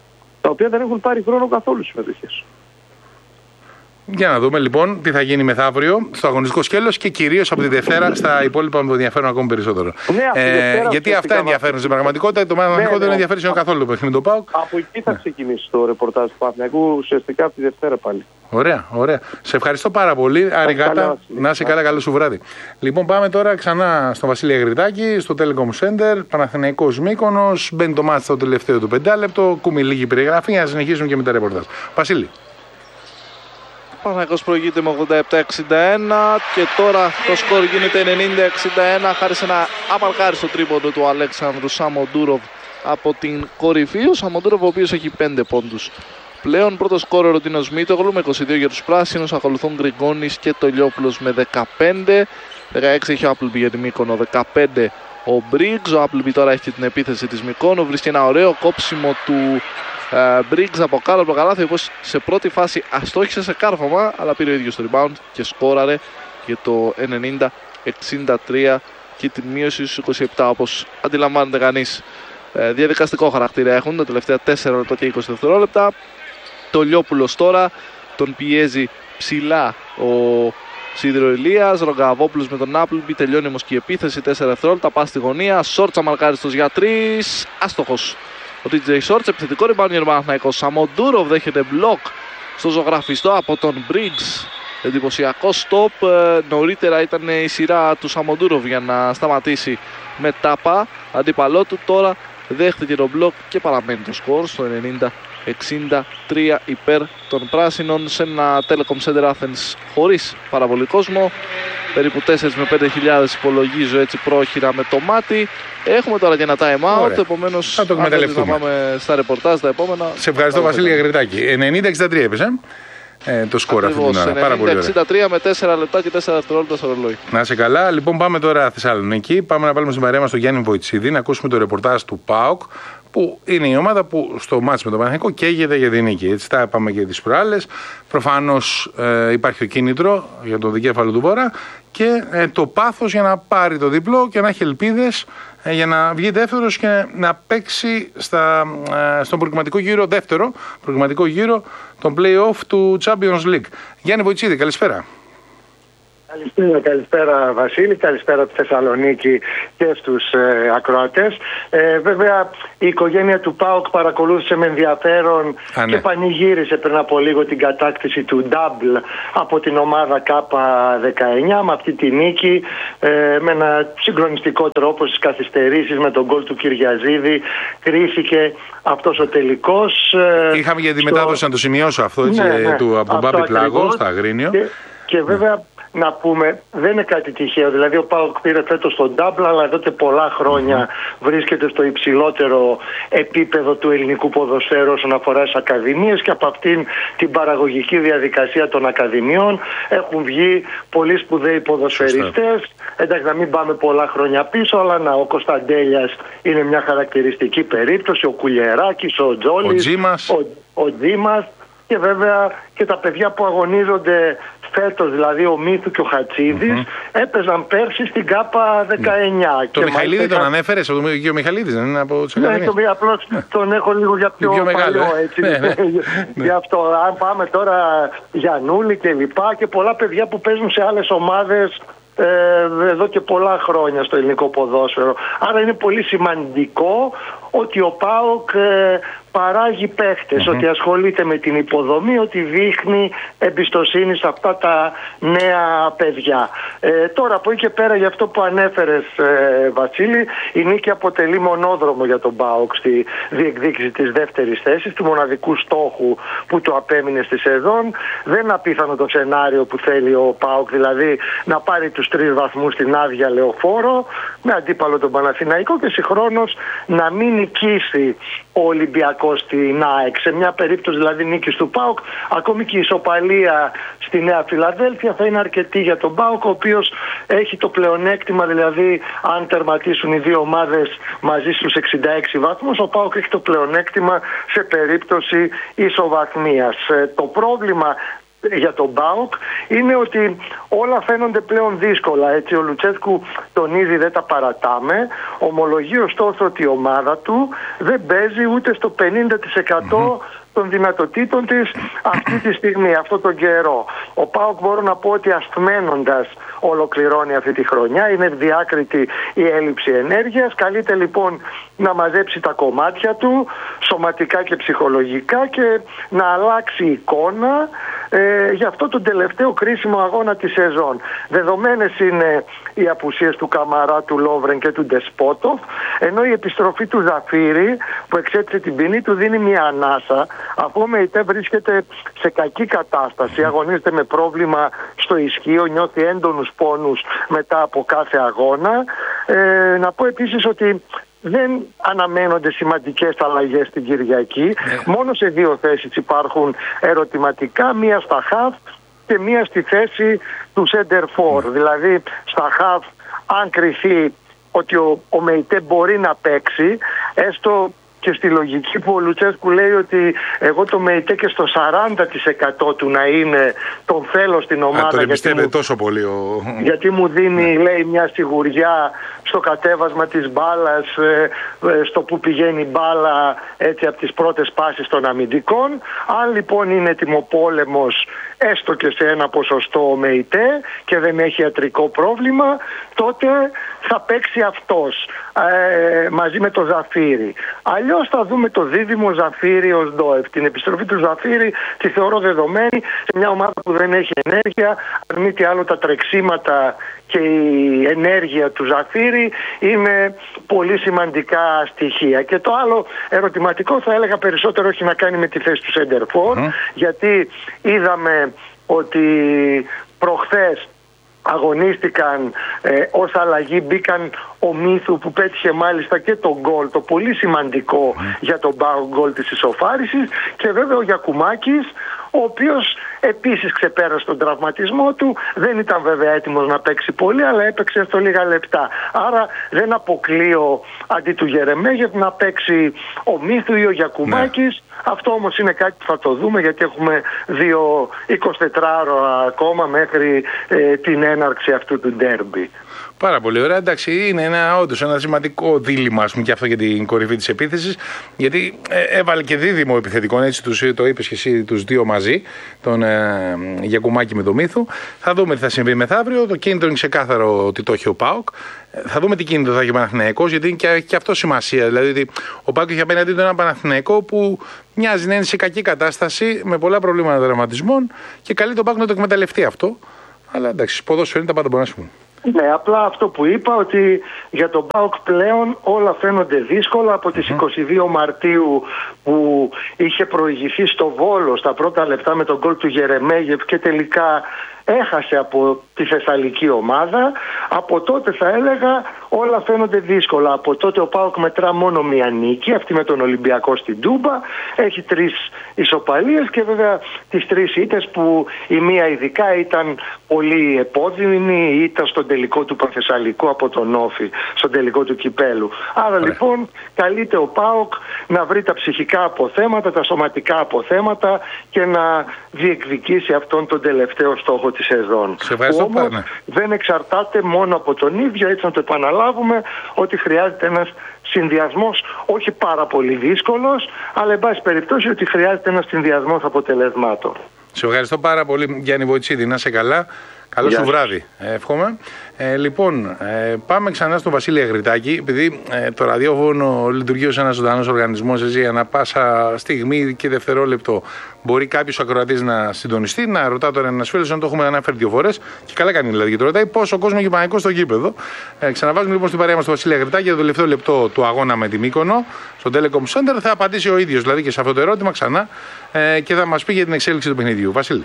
[SPEAKER 3] Τα οποία δεν έχουν πάρει χρόνο καθόλου συμμετοχές.
[SPEAKER 1] Για να δούμε λοιπόν τι θα γίνει μεθαύριο στο αγωνιστικό σκέλος και κυρίως από τη Δευτέρα στα υπόλοιπα που ενδιαφέρουν ακόμη περισσότερο.
[SPEAKER 3] Ναι,
[SPEAKER 1] ε, γιατί αυτά ενδιαφέρουν στην πραγματικότητα. Το Παναθηναϊκό ναι, δεν ναι. ενδιαφέρει σχεδόν καθόλου το παιχνίδι του ΠΑΟΚ.
[SPEAKER 3] Από εκεί θα ξεκινήσει το ρεπορτάζ του Παναθηναϊκού ουσιαστικά από τη Δευτέρα πάλι.
[SPEAKER 1] Ωραία, ωραία. Σε ευχαριστώ πάρα πολύ. Αρικάτα, να είσαι καλά, καλό σου βράδυ. Λοιπόν, πάμε τώρα ξανά στον Βασίλη Αγριτάκη, στο Telecom Center, Παναθηναϊκός Μύκονος. Μπαίνει το μάτι στο τελευταίο του πεντάλεπτο. Κούμι λίγη περιγραφή για να συνεχίσουμε και με τα ρεπορτάζ. Βασίλη.
[SPEAKER 2] Ο Παναθηναϊκός προηγείται με ογδόντα επτά εξήντα ένα και τώρα το σκορ γίνεται ενενήντα εξήντα ένα χάρη σε ένα απαρκάριστο τρίποντο του Αλέξανδρου Σαμοντούροβ από την κορυφή. Ο Σαμοντούροβ, ο οποίος έχει πέντε πόντους. Πλέον πρώτο σκόρερ ο Τίνος Μήτογλου με είκοσι δύο για τους πράσινους, ακολουθούν Γκριγκόνης και Τολιόπουλος με δεκαπέντε. δεκαέξι έχει ο Άπλμπι για τη Μύκονο, δεκαπέντε ο Μπρίγκς. Ο Άπλμπι τώρα έχει την επίθεση της Μυκόνου, βρίσκει ένα ωραίο κόψιμο του Μπρίγκς από κάτω από το καλάθι, ο οποίος σε πρώτη φάση αστόχησε σε κάρφωμα, αλλά πήρε ο ίδιος το rebound και σκόραρε για το ενενήντα εξήντα τρία και την μείωση στους είκοσι επτά, όπως αντιλαμβάνεται κανείς. Διαδικαστικό χαρακτήρα έχουν τα τελευταία τέσσερα λεπτά και είκοσι δευτερόλεπτα. Το Λιόπουλος τώρα τον πιέζει ψηλά ο Σίδηρο Ηλίας. Ρογκαβόπουλος με τον Άπλμπι, τελειώνει όμως και η επίθεση. τέσσερα δευτερόλεπτα, πά στη γωνία. Σόρτσα μαρκάριστος για τρεις, άστοχος ο τι τζέι Σόρτς. Επιθετικό rebound για τον Παναθηναϊκό. Σαμοντούροβ δέχεται μπλοκ στο ζωγραφιστό από τον Μπρίγκς. Εντυπωσιακό στόπ. Νωρίτερα ήταν η σειρά του Σαμοντούροβ για να σταματήσει με τάπα αντίπαλό του. Τώρα δέχτηκε τον μπλοκ και παραμένει το σκορ στο ενενήντα εξήντα τρία υπέρ των πράσινων σε ένα Telecom Center Athens χωρίς πάρα πολύ κόσμο. Περίπου τέσσερα με πέντε χιλιάδες υπολογίζω έτσι πρόχειρα με το μάτι. Έχουμε τώρα και ένα time out, επομένως
[SPEAKER 1] θα το εκμεταλλευτούμε.
[SPEAKER 2] Να πάμε στα ρεπορτάζ τα επόμενα.
[SPEAKER 1] Σε ευχαριστώ Βασίλη Αγριτάκη. ενενήντα εξήντα τρία έπαιζε. Ε, το σκορ αυτή την ώρα. Πάρα πολύ ωραία.
[SPEAKER 2] εξήντα τρία με τέσσερα λεπτά και τέσσερα δευτερόλεπτα στο ρολόι.
[SPEAKER 1] Να είσαι καλά. Λοιπόν, πάμε τώρα Θεσσαλονίκη. Πάμε να βάλουμε στην παρέα μας τον Γιάννη Βοητσίδη να ακούσουμε το ρεπορτάζ του ΠΑΟΚ που είναι η ομάδα που στο μάτς με τον Παναθηναϊκό καίγεται για την νίκη. Έτσι τα είπαμε και τις προάλλες. Προφανώς ε, υπάρχει το κίνητρο για τον δικέφαλο του Βορρά και ε, το πάθος για να πάρει το διπλό και να έχει ελπίδες ε, για να βγει δεύτερος και να παίξει στα, ε, στον προκριματικό γύρο, δεύτερο προκριματικό γύρο, τον play-off του Champions League. Γιάννη Βοητσίδη, καλησπέρα.
[SPEAKER 4] Καλησπέρα, καλησπέρα Βασίλη, καλησπέρα από τη Θεσσαλονίκη και στους ε, ακροατές. Ε, βέβαια η οικογένεια του ΠΑΟΚ παρακολούθησε με ενδιαφέρον Α, ναι. και πανηγύρισε πριν από λίγο την κατάκτηση του Double από την ομάδα K δεκαεννιά με αυτή τη νίκη, ε, με ένα συγκλονιστικό τρόπο στις καθυστερήσεις με τον γκολ του Κυριαζίδη κρίθηκε αυτός ο τελικός. Ε,
[SPEAKER 1] Είχαμε για τη στο... μετάδοση να το σημειώσω αυτό, έτσι, ναι, ναι, του από τον Μπάμπη Πλάγο στα Αγρίνιο.
[SPEAKER 4] Και, και βέβαια ναι. να πούμε, δεν είναι κάτι τυχαίο. Δηλαδή, ο ΠΑΟΚ πήρε φέτος τον double, αλλά εδώ και πολλά χρόνια mm-hmm. βρίσκεται στο υψηλότερο επίπεδο του ελληνικού ποδοσφαίρου όσον αφορά τις ακαδημίες, και από αυτήν την παραγωγική διαδικασία των ακαδημιών έχουν βγει πολύ σπουδαίοι ποδοσφαιριστές. Εντάξει, να μην πάμε πολλά χρόνια πίσω, αλλά να, ο Κωνσταντέλιας είναι μια χαρακτηριστική περίπτωση, ο Κουλιεράκης, ο Τζόλης,
[SPEAKER 1] ο Τζίμας.
[SPEAKER 4] Ο, ο Τζίμας, και βέβαια και τα παιδιά που αγωνίζονται φέτος, δηλαδή ο Μύθου και ο Χατσίδης, mm-hmm. έπαιζαν πέρσι στην K δεκαεννιά.
[SPEAKER 1] Mm. Το Μιχαηλίδη είχα... τον ανέφερες, και ο Μιχαηλίδης δεν είναι από τους
[SPEAKER 4] ακαδημίες? Ναι, απλώς τον έχω λίγο για πιο, πιο παλιό, έτσι. Ναι, ναι. Γι' αυτό, αν πάμε τώρα Γιαννούλη και λοιπά, και πολλά παιδιά που παίζουν σε άλλες ομάδες ε, εδώ και πολλά χρόνια στο ελληνικό ποδόσφαιρο. Άρα είναι πολύ σημαντικό ότι ο ΠΑΟΚ ε, παράγει παίχτες, mm-hmm. ότι ασχολείται με την υποδομή, ότι δείχνει εμπιστοσύνη σε αυτά τα νέα παιδιά. Ε, τώρα από εκεί και πέρα, για αυτό που ανέφερες ε, Βασίλη, η νίκη αποτελεί μονόδρομο για τον ΠΑΟΚ στη διεκδίκηση της δεύτερης θέσης, του μοναδικού στόχου που του απέμεινε στη σεζόν. Δεν είναι απίθανο το σενάριο που θέλει ο ΠΑΟΚ, δηλαδή να πάρει τους τρεις βαθμούς στην άδεια λεωφόρο με αντίπαλο τον Παναθηναϊκό και συγχρόνως να μην νικήσει ο Ολυμπιακός στην ΑΕΚ. Σε μια περίπτωση δηλαδή νίκης του ΠΑΟΚ, ακόμη και η ισοπαλία στη Νέα Φιλαδέλφια θα είναι αρκετή για τον ΠΑΟΚ, ο οποίος έχει το πλεονέκτημα, δηλαδή αν τερματίσουν οι δύο ομάδες μαζί στους εξήντα έξι βαθμούς, ο ΠΑΟΚ έχει το πλεονέκτημα σε περίπτωση ισοβαθμίας. Το πρόβλημα για τον ΠΑΟΚ είναι ότι όλα φαίνονται πλέον δύσκολα, έτσι. Ο Λουτσέσκου τονίζει, δεν τα παρατάμε, ομολογεί ωστόσο ότι η ομάδα του δεν παίζει ούτε στο πενήντα τοις εκατό mm-hmm. των δυνατοτήτων της αυτή τη στιγμή, αυτόν τον καιρό. Ο ΠΑΟΚ, μπορώ να πω ότι ασθμένοντας ολοκληρώνει αυτή τη χρονιά, είναι διάκριτη η έλλειψη ενέργειας. Καλείται λοιπόν να μαζέψει τα κομμάτια του σωματικά και ψυχολογικά και να αλλάξει εικόνα ε, για αυτό τον τελευταίο κρίσιμο αγώνα της σεζόν. Δεδομένες είναι οι απουσίες του Καμαρά, του Λόβρεν και του Ντεσπότοφ, ενώ η επιστροφή του Ζαφύρη που εξέτησε την ποινή του δίνει μια ανάσα, αφού ο ΜΕΙΤΕ βρίσκεται σε κακή κατάσταση, αγωνίζεται με πρόβλημα στο ισχύο, νιώθει έντονους πόνους μετά από κάθε αγώνα. Ε, να πω επίσης ότι δεν αναμένονται σημαντικές αλλαγές την Κυριακή. Yeah. Μόνο σε δύο θέσεις υπάρχουν ερωτηματικά, μία στα χαφ και μία στη θέση του center for. Mm. Δηλαδή στα χαφ, αν κριθεί ότι ο, ο ΜΕΙΤΕ μπορεί να παίξει, έστω και στη λογική που ο Λουτσέσκου λέει ότι εγώ το ΜΕΙΤΕ και στο σαράντα τοις εκατό του να είναι, τον θέλω στην ομάδα. Α, τον
[SPEAKER 1] εμπιστεύεται τόσο πολύ ο...
[SPEAKER 4] γιατί μου δίνει, ναι. λέει, μια σιγουριά στο κατέβασμα της μπάλας, ε, ε, στο που πηγαίνει η μπάλα, έτσι, από τις πρώτες πάσεις των αμυντικών. Αν λοιπόν είναι ετοιμοπόλεμος έστω και σε ένα ποσοστό ο ΜΕΙΤΕ και δεν έχει ιατρικό πρόβλημα, τότε θα παίξει αυτός ε, μαζί με το Ζαφύρι. Αλλιώς θα δούμε το δίδυμο Ζαφύρι ως Ντόεφ. Την επιστροφή του Ζαφύρι τη θεωρώ δεδομένη σε μια ομάδα που δεν έχει ενέργεια. Αν μη τι άλλο, τα τρεξίματα και η ενέργεια του Ζαφύρι είναι πολύ σημαντικά στοιχεία. Και το άλλο ερωτηματικό θα έλεγα περισσότερο έχει να κάνει με τη θέση του center for, mm. γιατί είδαμε ότι προχθές αγωνίστηκαν ε, ως αλλαγή, μπήκαν ο Μύθου που πέτυχε μάλιστα και το γκολ, το πολύ σημαντικό mm. για τον γκολ της ισοφάρισης, και βέβαια ο Γιακουμάκης, ο οποίος επίσης ξεπέρασε τον τραυματισμό του. Δεν ήταν βέβαια έτοιμος να παίξει πολύ, αλλά έπαιξε στο λίγα λεπτά. Άρα δεν αποκλείω αντί του Γερεμέγεφ να παίξει ο Μίθου ή ο Γιακουμάκης. Ναι. Αυτό όμως είναι κάτι που θα το δούμε, γιατί έχουμε δύο εικοσιτετράωρα ακόμα μέχρι ε, την έναρξη αυτού του ντέρμπι.
[SPEAKER 1] Πάρα πολύ ωραία. Εντάξει, είναι ένα, όντως ένα σημαντικό δίλημμα, ας πούμε, και αυτό για την κορυφή της επίθεσης. Γιατί ε, έβαλε και δίδυμο επιθετικό, έτσι τους, το είπες και εσύ, τους δύο μαζί, τον ε, Γιακουμάκη με τον Μίθου. Θα δούμε τι θα συμβεί μεθαύριο. Το κίνητρο είναι ξεκάθαρο ότι το έχει ο ΠΑΟΚ. Θα δούμε τι κίνητρο θα έχει ο Παναθηναϊκός, γιατί είναι και, και αυτό σημασία. Δηλαδή, ο ΠΑΟΚ έχει απέναντί του ένα Παναθηναϊκό που μοιάζει να είναι σε κακή κατάσταση, με πολλά προβλήματα δραματισμών και καλεί τον ΠΑΟΚ να το εκμεταλλευτεί αυτό. Αλλά εντάξει, ποδόσφαιρο είναι, τα πάντα μπορούν να σου.
[SPEAKER 4] Ναι, απλά αυτό που είπα, ότι για τον ΠΑΟΚ πλέον όλα φαίνονται δύσκολα. Από τις mm-hmm. είκοσι δύο Μαρτίου που είχε προηγηθεί στο Βόλο στα πρώτα λεπτά με τον γκολ του Γερεμέγεφ και τελικά έχασε από τη Θεσσαλική ομάδα. Από τότε θα έλεγα όλα φαίνονται δύσκολα. Από τότε ο ΠΑΟΚ μετρά μόνο μία νίκη, αυτή με τον Ολυμπιακό στην Τούμπα. Έχει τρεις ισοπαλίες και βέβαια τις τρεις ήττες, που η μία ειδικά ήταν πολύ επώδυνη, ήταν στον τελικό του Παθεσσαλικού από τον Όφη, στον τελικό του Κυπέλου. Άρα Ωραία. λοιπόν καλείται ο ΠΑΟΚ να βρει τα ψυχικά αποθέματα, τα σωματικά αποθέματα και να διεκδικήσει αυτόν τον τελευταίο στόχο της σεζόν. Όμως δεν εξαρτάται μόνο από τον ίδιο, έτσι να το επαναλάβουμε, ότι χρειάζεται ένας συνδυασμός, όχι πάρα πολύ δύσκολος, αλλά εν πάση περιπτώσει ότι χρειάζεται ένας συνδυασμός αποτελεσμάτων.
[SPEAKER 1] Σε ευχαριστώ πάρα πολύ, Γιάννη Βοητσίδη, να είσαι καλά. Καλό σου βράδυ, ε, εύχομαι. Ε, λοιπόν, ε, πάμε ξανά στον Βασίλη Αγριτάκη. Επειδή ε, το ραδιόφωνο λειτουργεί ως ένας ζωντανός οργανισμός, έτσι, ανά πάσα στιγμή και δευτερόλεπτο μπορεί κάποιος ακροατής να συντονιστεί, να ρωτά τώρα ένας φίλος, αν το έχουμε αναφέρει δύο φορές. Και καλά κάνει δηλαδή και το ρωτάει πόσο κόσμο έχει Παναθηναϊκός στο γήπεδο. Ε, ξαναβάζουμε λοιπόν στην παρέα μας τον Βασίλη Αγριτάκη για το τελευταίο λεπτό του αγώνα με τη Μύκονο στο Telecom Center. Θα απαντήσει ο ίδιος δηλαδή και σε αυτό το ερώτημα ξανά ε, και θα μας πει για την εξέλιξη του παιχνιδιού. Βασίλη.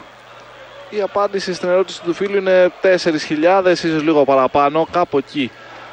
[SPEAKER 2] Η απάντηση στην ερώτηση του φίλου είναι τέσσερις χιλιάδες, ίσως λίγο παραπάνω, κάπου εκεί.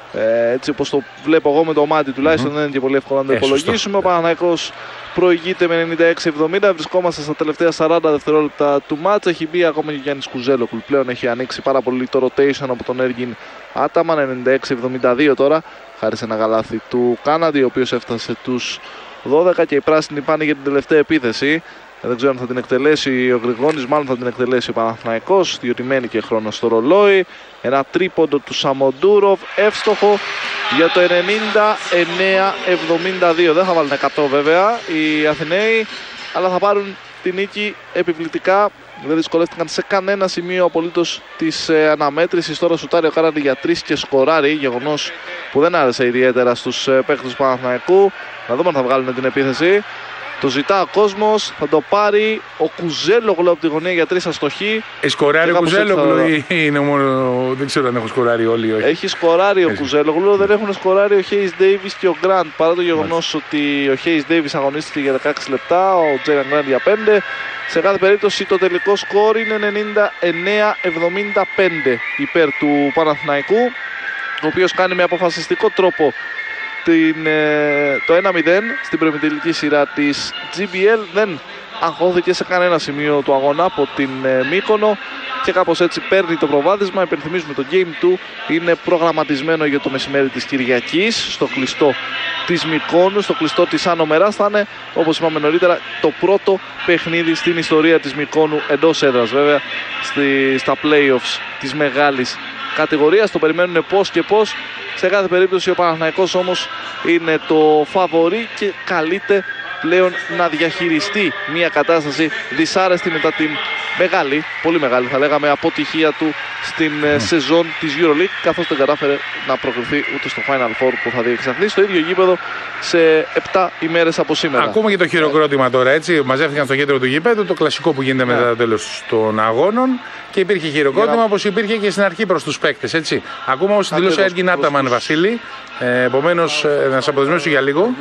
[SPEAKER 2] Ε, έτσι όπως το βλέπω εγώ με το μάτι τουλάχιστον, mm-hmm. δεν είναι και πολύ εύκολο να το υπολογίσουμε. Ο Παναθηναϊκός προηγείται με ενενήντα έξι εβδομήντα. Βρισκόμαστε στα τελευταία σαράντα δευτερόλεπτα του μάτσα. Έχει μπει ακόμα και ο Γιάννης Κουζέλογλου. Πλέον έχει ανοίξει πάρα πολύ το rotation από τον Έργιν Άταμαν. ενενήντα έξι εβδομήντα δύο τώρα, χάρη σε ένα γαλάθι του Κάναντι, ο οποίος έφτασε τους δώδεκα, και οι πράσινοι πάνε για την τελευταία επίθεση. Δεν ξέρω αν θα την εκτελέσει ο Γρηγόνης, μάλλον θα την εκτελέσει ο Παναθηναϊκός, διότι μένει και χρόνο στο ρολόι. Ένα τρίποντο του Σαμοντούροβ, εύστοχο για το ενενήντα εννέα εβδομήντα δύο. Δεν θα βάλουν εκατό βέβαια οι Αθηναίοι, αλλά θα πάρουν την νίκη επιβλητικά. Δεν δυσκολεύτηκαν σε κανένα σημείο απολύτως της ε, αναμέτρησης. Τώρα σουτάρει ο Κάναντι για τρεις και σκοράρει, γεγονός που δεν άρεσε ιδιαίτερα στους ε, παίκτες του Παναθηναϊκού. Να δούμε αν θα βγάλουν την επίθεση. Το ζητά ο κόσμος, θα το πάρει ο Κουζέλογλου από τη γωνία για τρεις αστοχή.
[SPEAKER 1] Έχει σκοράρει ο Κουζέλογλου θα... ή είναι μόνο... δεν ξέρω αν έχουν σκοράρει όλοι ή όχι.
[SPEAKER 2] Έχει σκοράρει ο Κουζέλογλου, δεν έχουν σκοράρει ο Χέις Ντέιβις και ο Γκραντ. Παρά το γεγονός ότι ο Χέις Ντέιβις αγωνίστηκε για δεκαέξι λεπτά, ο Τζέιραν Γκραντ για πέντε. Σε κάθε περίπτωση το τελικό σκορ είναι ενενήντα εννέα εβδομήντα πέντε υπέρ του Παναθηναϊκού, ο οποίος κάνει με αποφασιστικό τρόπο την, το ένα μηδέν στην προημιτελική σειρά της τζι μπι ελ. Δεν αγχώθηκε σε κανένα σημείο του αγώνα από την Μύκονο και κάπως έτσι παίρνει το προβάδισμα. Υπενθυμίζουμε, το Game του είναι προγραμματισμένο για το μεσημέρι της Κυριακής στο κλειστό της Μυκόνου, στο κλειστό της Άνω Μεράς. Θα είναι, όπως είπαμε νωρίτερα, το πρώτο παιχνίδι στην ιστορία της Μυκόνου εντός έδρας, βέβαια στη, στα playoffs της μεγάλης κατηγορίας. Το περιμένουν πώς και πώς. Σε κάθε περίπτωση ο Παναθηναϊκός όμως είναι το φαβορί και καλείται πλέον να διαχειριστεί μια κατάσταση δυσάρεστη μετά την μεγάλη, πολύ μεγάλη θα λέγαμε, αποτυχία του στην mm. σεζόν της EuroLeague, καθώς δεν κατάφερε να προκριθεί ούτε στο Final Four που θα διεξαχθεί στο ίδιο γήπεδο σε επτά ημέρες από σήμερα.
[SPEAKER 1] Ακούμε και το χειροκρότημα τώρα, έτσι. Μαζεύτηκαν στο κέντρο του γήπεδου, το κλασικό που γίνεται yeah. μετά το τέλος των αγώνων, και υπήρχε χειροκρότημα, όπως υπήρχε και στην αρχή προς τους παίκτες, έτσι. Ακούμε όμως τη δηλώση Έργιν Άταμαν, Βασίλη. Ε, επομένως, να σας αποδεσμεύσω για λίγο.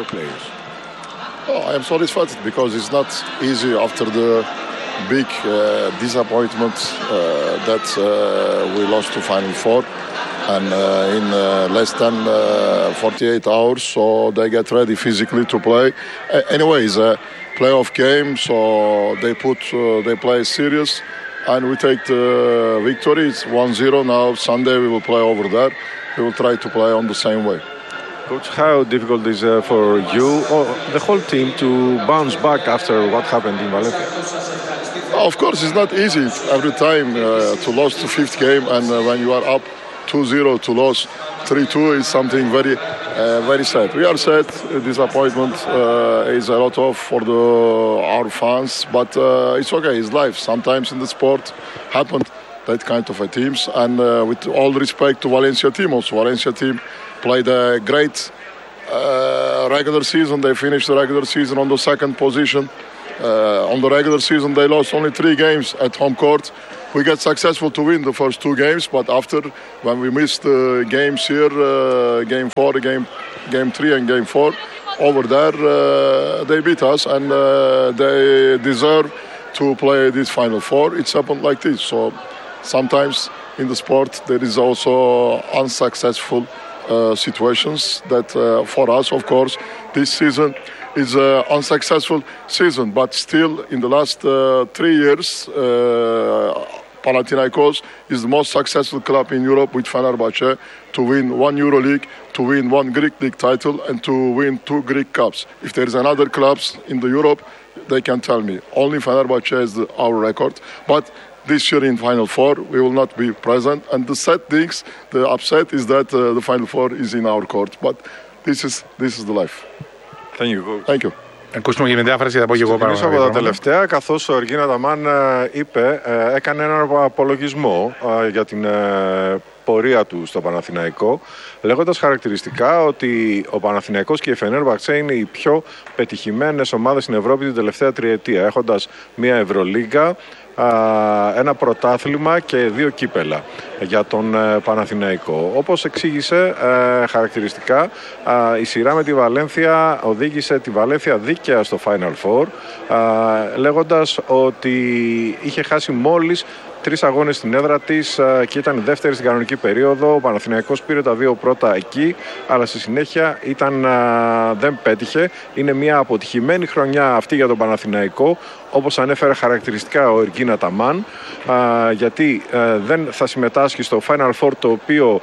[SPEAKER 5] Oh, I am sorry for it because it's not easy after the big uh, disappointment uh, that uh, we lost to Final Four. and uh, in uh, less than uh, forty-eight hours, so they get ready physically to play. Uh, anyways, uh, playoff game, so they put uh, they play serious, and we take the victory. It's one zero now. Sunday we will play over there. We will try to play on the same way.
[SPEAKER 6] Coach, how difficult is it for you or the whole team to bounce back after what happened in Valencia?
[SPEAKER 5] Of course, it's not easy every time uh, to lose the fifth game, and uh, when you are up two zero to lose three two is something very, uh, very sad. We are sad. Disappointment uh, is a lot of for the our fans, but uh, it's okay. It's life. Sometimes in the sport happened that kind of a teams, and uh, with all respect to Valencia team, also Valencia team played a great uh, regular season. They finished the regular season on the second position. Uh, on the regular season, they lost only three games at home court. We got successful to win the first two games, but after, when we missed uh, games here, uh, game four, game, game three and game four, over there, uh, they beat us, and uh, they deserve to play this Final Four. It's happened like this. So sometimes in the sport, there is also unsuccessful uh, situations that uh, for us, of course, this season is an unsuccessful season, but still in the last uh, three years, uh, Panathinaikos is the most successful club in Europe with Fenerbahce to win one EuroLeague, to win one Greek League title, and to win two Greek Cups. If there is another clubs in the Europe, they can tell me. Only Fenerbahce is the, our record, but this year in Final Four, we will not be present. And the sad things, the upset is that uh, the Final Four is in our court. But this is this is the life.
[SPEAKER 6] Thank you.
[SPEAKER 5] Thank you.
[SPEAKER 1] Ακούσουμε και μετάφραση, θα πω και εγώ πάνω.
[SPEAKER 6] Ξεκινήσω από τα τελευταία, καθώς ο Εργίνα Ταμάν είπε, έκανε έναν απολογισμό για την πορεία του στο Παναθηναϊκό, λέγοντας χαρακτηριστικά ότι ο Παναθηναϊκός και η Φενέρμπαχτσε είναι οι πιο πετυχημένες ομάδες στην Ευρώπη την τελευταία τριετία, έχοντας μια Ευρωλίγκα, ένα πρωτάθλημα και δύο κύπελα για τον Παναθηναϊκό. Όπως εξήγησε χαρακτηριστικά, η σειρά με τη Βαλένθια οδήγησε τη Βαλένθια δίκαια στο Final Four, λέγοντας ότι είχε χάσει μόλις τρεις αγώνες στην έδρα της και ήταν η δεύτερη στην κανονική περίοδο. Ο Παναθηναϊκός πήρε τα δύο πρώτα εκεί, αλλά στη συνέχεια ήταν, δεν πέτυχε. Είναι μια αποτυχημένη χρονιά αυτή για τον Παναθηναϊκό, όπως ανέφερε χαρακτηριστικά ο Εργίνα Ταμάν, γιατί δεν θα συμμετάσχει στο Final Four, το οποίο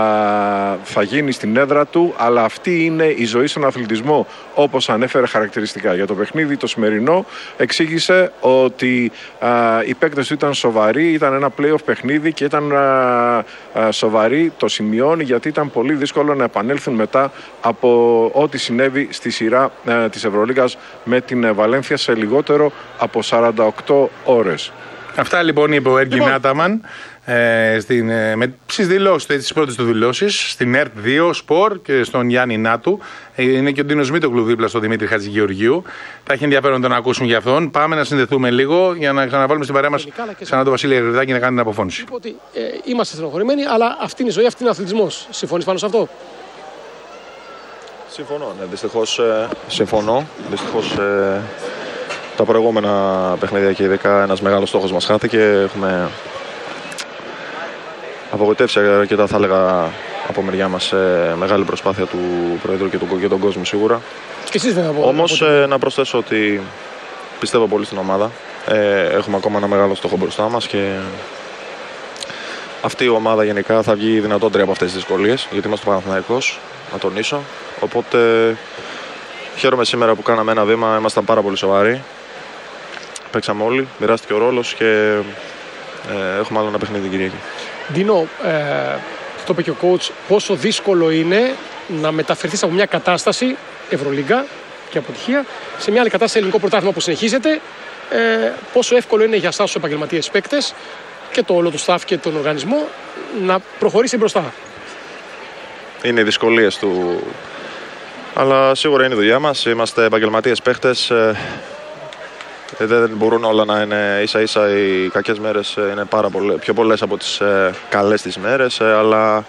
[SPEAKER 6] θα γίνει στην έδρα του, αλλά αυτή είναι η ζωή στον αθλητισμό, όπως ανέφερε χαρακτηριστικά. Για το παιχνίδι το σημερινό εξήγησε ότι οι παίκτες του ήταν σοβαροί, ήταν ένα play-off παιχνίδι και ήταν σοβαροί, το σημειώνει, γιατί ήταν πολύ δύσκολο να επανέλθουν μετά από ό,τι συνέβη στη σειρά της Ευρωλίγκας με την Βαλένθια σε λιγότερο από σαράντα οκτώ ώρες.
[SPEAKER 1] Αυτά λοιπόν είπε ο Έργιν Άταμαν ε, στις δηλώσεις, τις πρώτες του δηλώσεις, στην ΕΡΤ δύο Σπορ και στον Γιάννη Νάτου. Ε, είναι και ο Ντίνος Μήτογλου δίπλα στον Δημήτρη Χατζηγεωργίου. Θα έχει ενδιαφέρον το να ακούσουμε για αυτόν. Πάμε να συνδεθούμε λίγο για να ξαναβάλουμε στην παρέα μας ξανά τον Βασίλη Αγριδάκη να κάνει την αποφώνηση.
[SPEAKER 7] Είπε ότι ε, είμαστε στενοχωρημένοι, αλλά αυτή είναι η ζωή, αυτή είναι ο αθλητισμός. Συμφωνείς πάνω σε αυτό?
[SPEAKER 8] Συμφωνώ, ναι, δυστυχώς ε, συμφωνώ. Δυστυχώς ε, τα προηγούμενα παιχνίδια και ειδικά ένας μεγάλος στόχος μας χάθηκε. Έχουμε απογοητεύσει αρκετά, θα έλεγα, από μεριά μας ε, μεγάλη προσπάθεια του Προέδρου και του, και τον κόσμο σίγουρα.
[SPEAKER 7] Και εσείς βέβαια.
[SPEAKER 8] Όμως ε, να προσθέσω ότι πιστεύω πολύ στην ομάδα. Ε, έχουμε ακόμα ένα μεγάλο στόχο μπροστά μας και αυτή η ομάδα γενικά θα βγει δυνατότερη από αυτές τις δυσκολίες, γιατί είμαστε ο Παναθηναϊκός, να τονίσω. Οπότε χαίρομαι σήμερα που κάναμε ένα βήμα, ήμασταν πάρα πολύ σοβαροί. Παίξαμε όλοι, μοιράστηκε ο ρόλος και ε, έχουμε άλλο ένα παιχνίδι την Κυριακή.
[SPEAKER 7] Ντίνο, ε, το είπε και ο coach, πόσο δύσκολο είναι να μεταφερθείς από μια κατάσταση Ευρωλίγκα και αποτυχία σε μια άλλη κατάσταση ελληνικό πρωτάθλημα που συνεχίζεται. Ε, πόσο εύκολο είναι για εσάς τους επαγγελματίες παίκτες και το όλο το staff και τον οργανισμό να προχωρήσει μπροστά.
[SPEAKER 8] Είναι οι δυσκολίες του, αλλά σίγουρα είναι η δουλειά μας. Είμαστε επαγγελματίες παίκτες. Ε, δεν μπορούν όλα να είναι ίσα ίσα. Οι κακές μέρες είναι πάρα πολλές, πιο πολλές από τις ε, καλές τις μέρες, ε, αλλά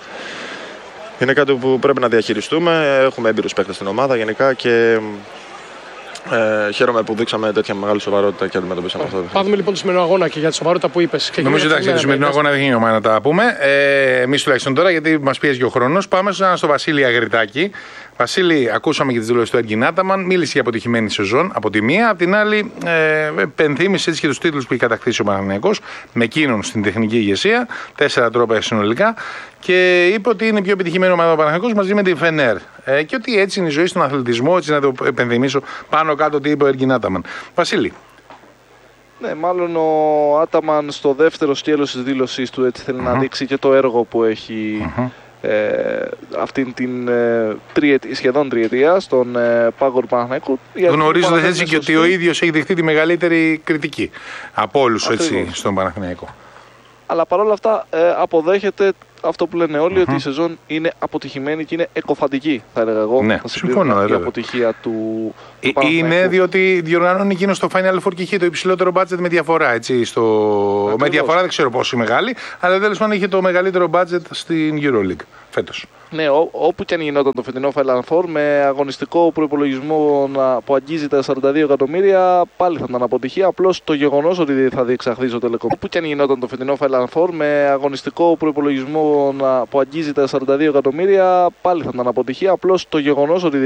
[SPEAKER 8] είναι κάτι που πρέπει να διαχειριστούμε. Έχουμε έμπειρους παίκτες στην ομάδα γενικά και Ε, χαίρομαι που δείξαμε τέτοια μεγάλη σοβαρότητα και αντιμετωπίσαμε αυτό.
[SPEAKER 7] Πάμε λοιπόν το σημερινό αγώνα και για τη σοβαρότητα που είπε.
[SPEAKER 1] Νομίζω εντάξει, για το σημερινό αγώνα δεν γίνει ομάδα να τα πούμε. Ε, Εμεί τουλάχιστον τώρα, γιατί μα πιέζει και ο χρόνο. Πάμε στο Βασίλη Αγριτάκη. Βασίλη, ακούσαμε και τι δηλώσει του Έργιν Άταμαν. Μίλησε για αποτυχημένη σεζόν από τη μία. Από την άλλη, ε, επενθύμησε έτσι και του τίτλου που έχει κατακτήσει ο Παναθηναϊκός με εκείνον στην τεχνική ηγεσία. Τέσσερα τρόπια συνολικά. Και είπε ότι είναι πιο επιτυχημένο ομάδα ο Παναθηναϊκός μαζί με τη Φενέρ. Ε, και ότι έτσι είναι η ζωή στον αθλητισμό. Έτσι να το επενθυμίσω πάνω κάτω τι είπε ο Έργιν Άταμαν. Βασίλη.
[SPEAKER 2] Ναι, μάλλον ο Άταμαν στο δεύτερο σκέλος της δήλωσής του έτσι θέλει uh-huh. να δείξει και το έργο που έχει uh-huh. ε, αυτήν την ε, τριετή, σχεδόν τριετία στον ε, πάγκο του Παναθηναϊκού.
[SPEAKER 1] Γνωρίζοντας έτσι και ότι ο ίδιος έχει δεχτεί τη μεγαλύτερη κριτική από όλους έτσι στον Παναθηναϊκό.
[SPEAKER 2] Αλλά παρόλα αυτά ε, αποδέχεται αυτό που λένε όλοι, uh-huh. ότι η σεζόν είναι αποτυχημένη και είναι εκοφαντική, θα έλεγα εγώ.
[SPEAKER 1] Ναι, συμφωνώ.
[SPEAKER 2] Η αποτυχία του, του
[SPEAKER 1] ε, Είναι διότι διοργανώνει εκείνο στο Final Four και είχε το υψηλότερο budget με διαφορά. Έτσι, στο... Με διαφορά δεν ξέρω πόσο μεγάλη, αλλά τέλος πάντων είχε το μεγαλύτερο budget στην EuroLeague φέτος.
[SPEAKER 2] Ναι, ό, όπου και αν γινόταν το φετινό Final Four με αγωνιστικό προϋπολογισμό που αγγίζει τα σαράντα δύο εκατομμύρια, πάλι θα ήταν αποτυχία. Απλώς το γεγονός ότι θα διεξαχθεί στο Telecom. Όπου και αν γινόταν το φετινό Final Four με αγωνιστικό προϋπολογισμό που αγγίζει τα σαράντα δύο εκατομμύρια, πάλι θα ήταν αποτυχία. Απλώς το γεγονός ότι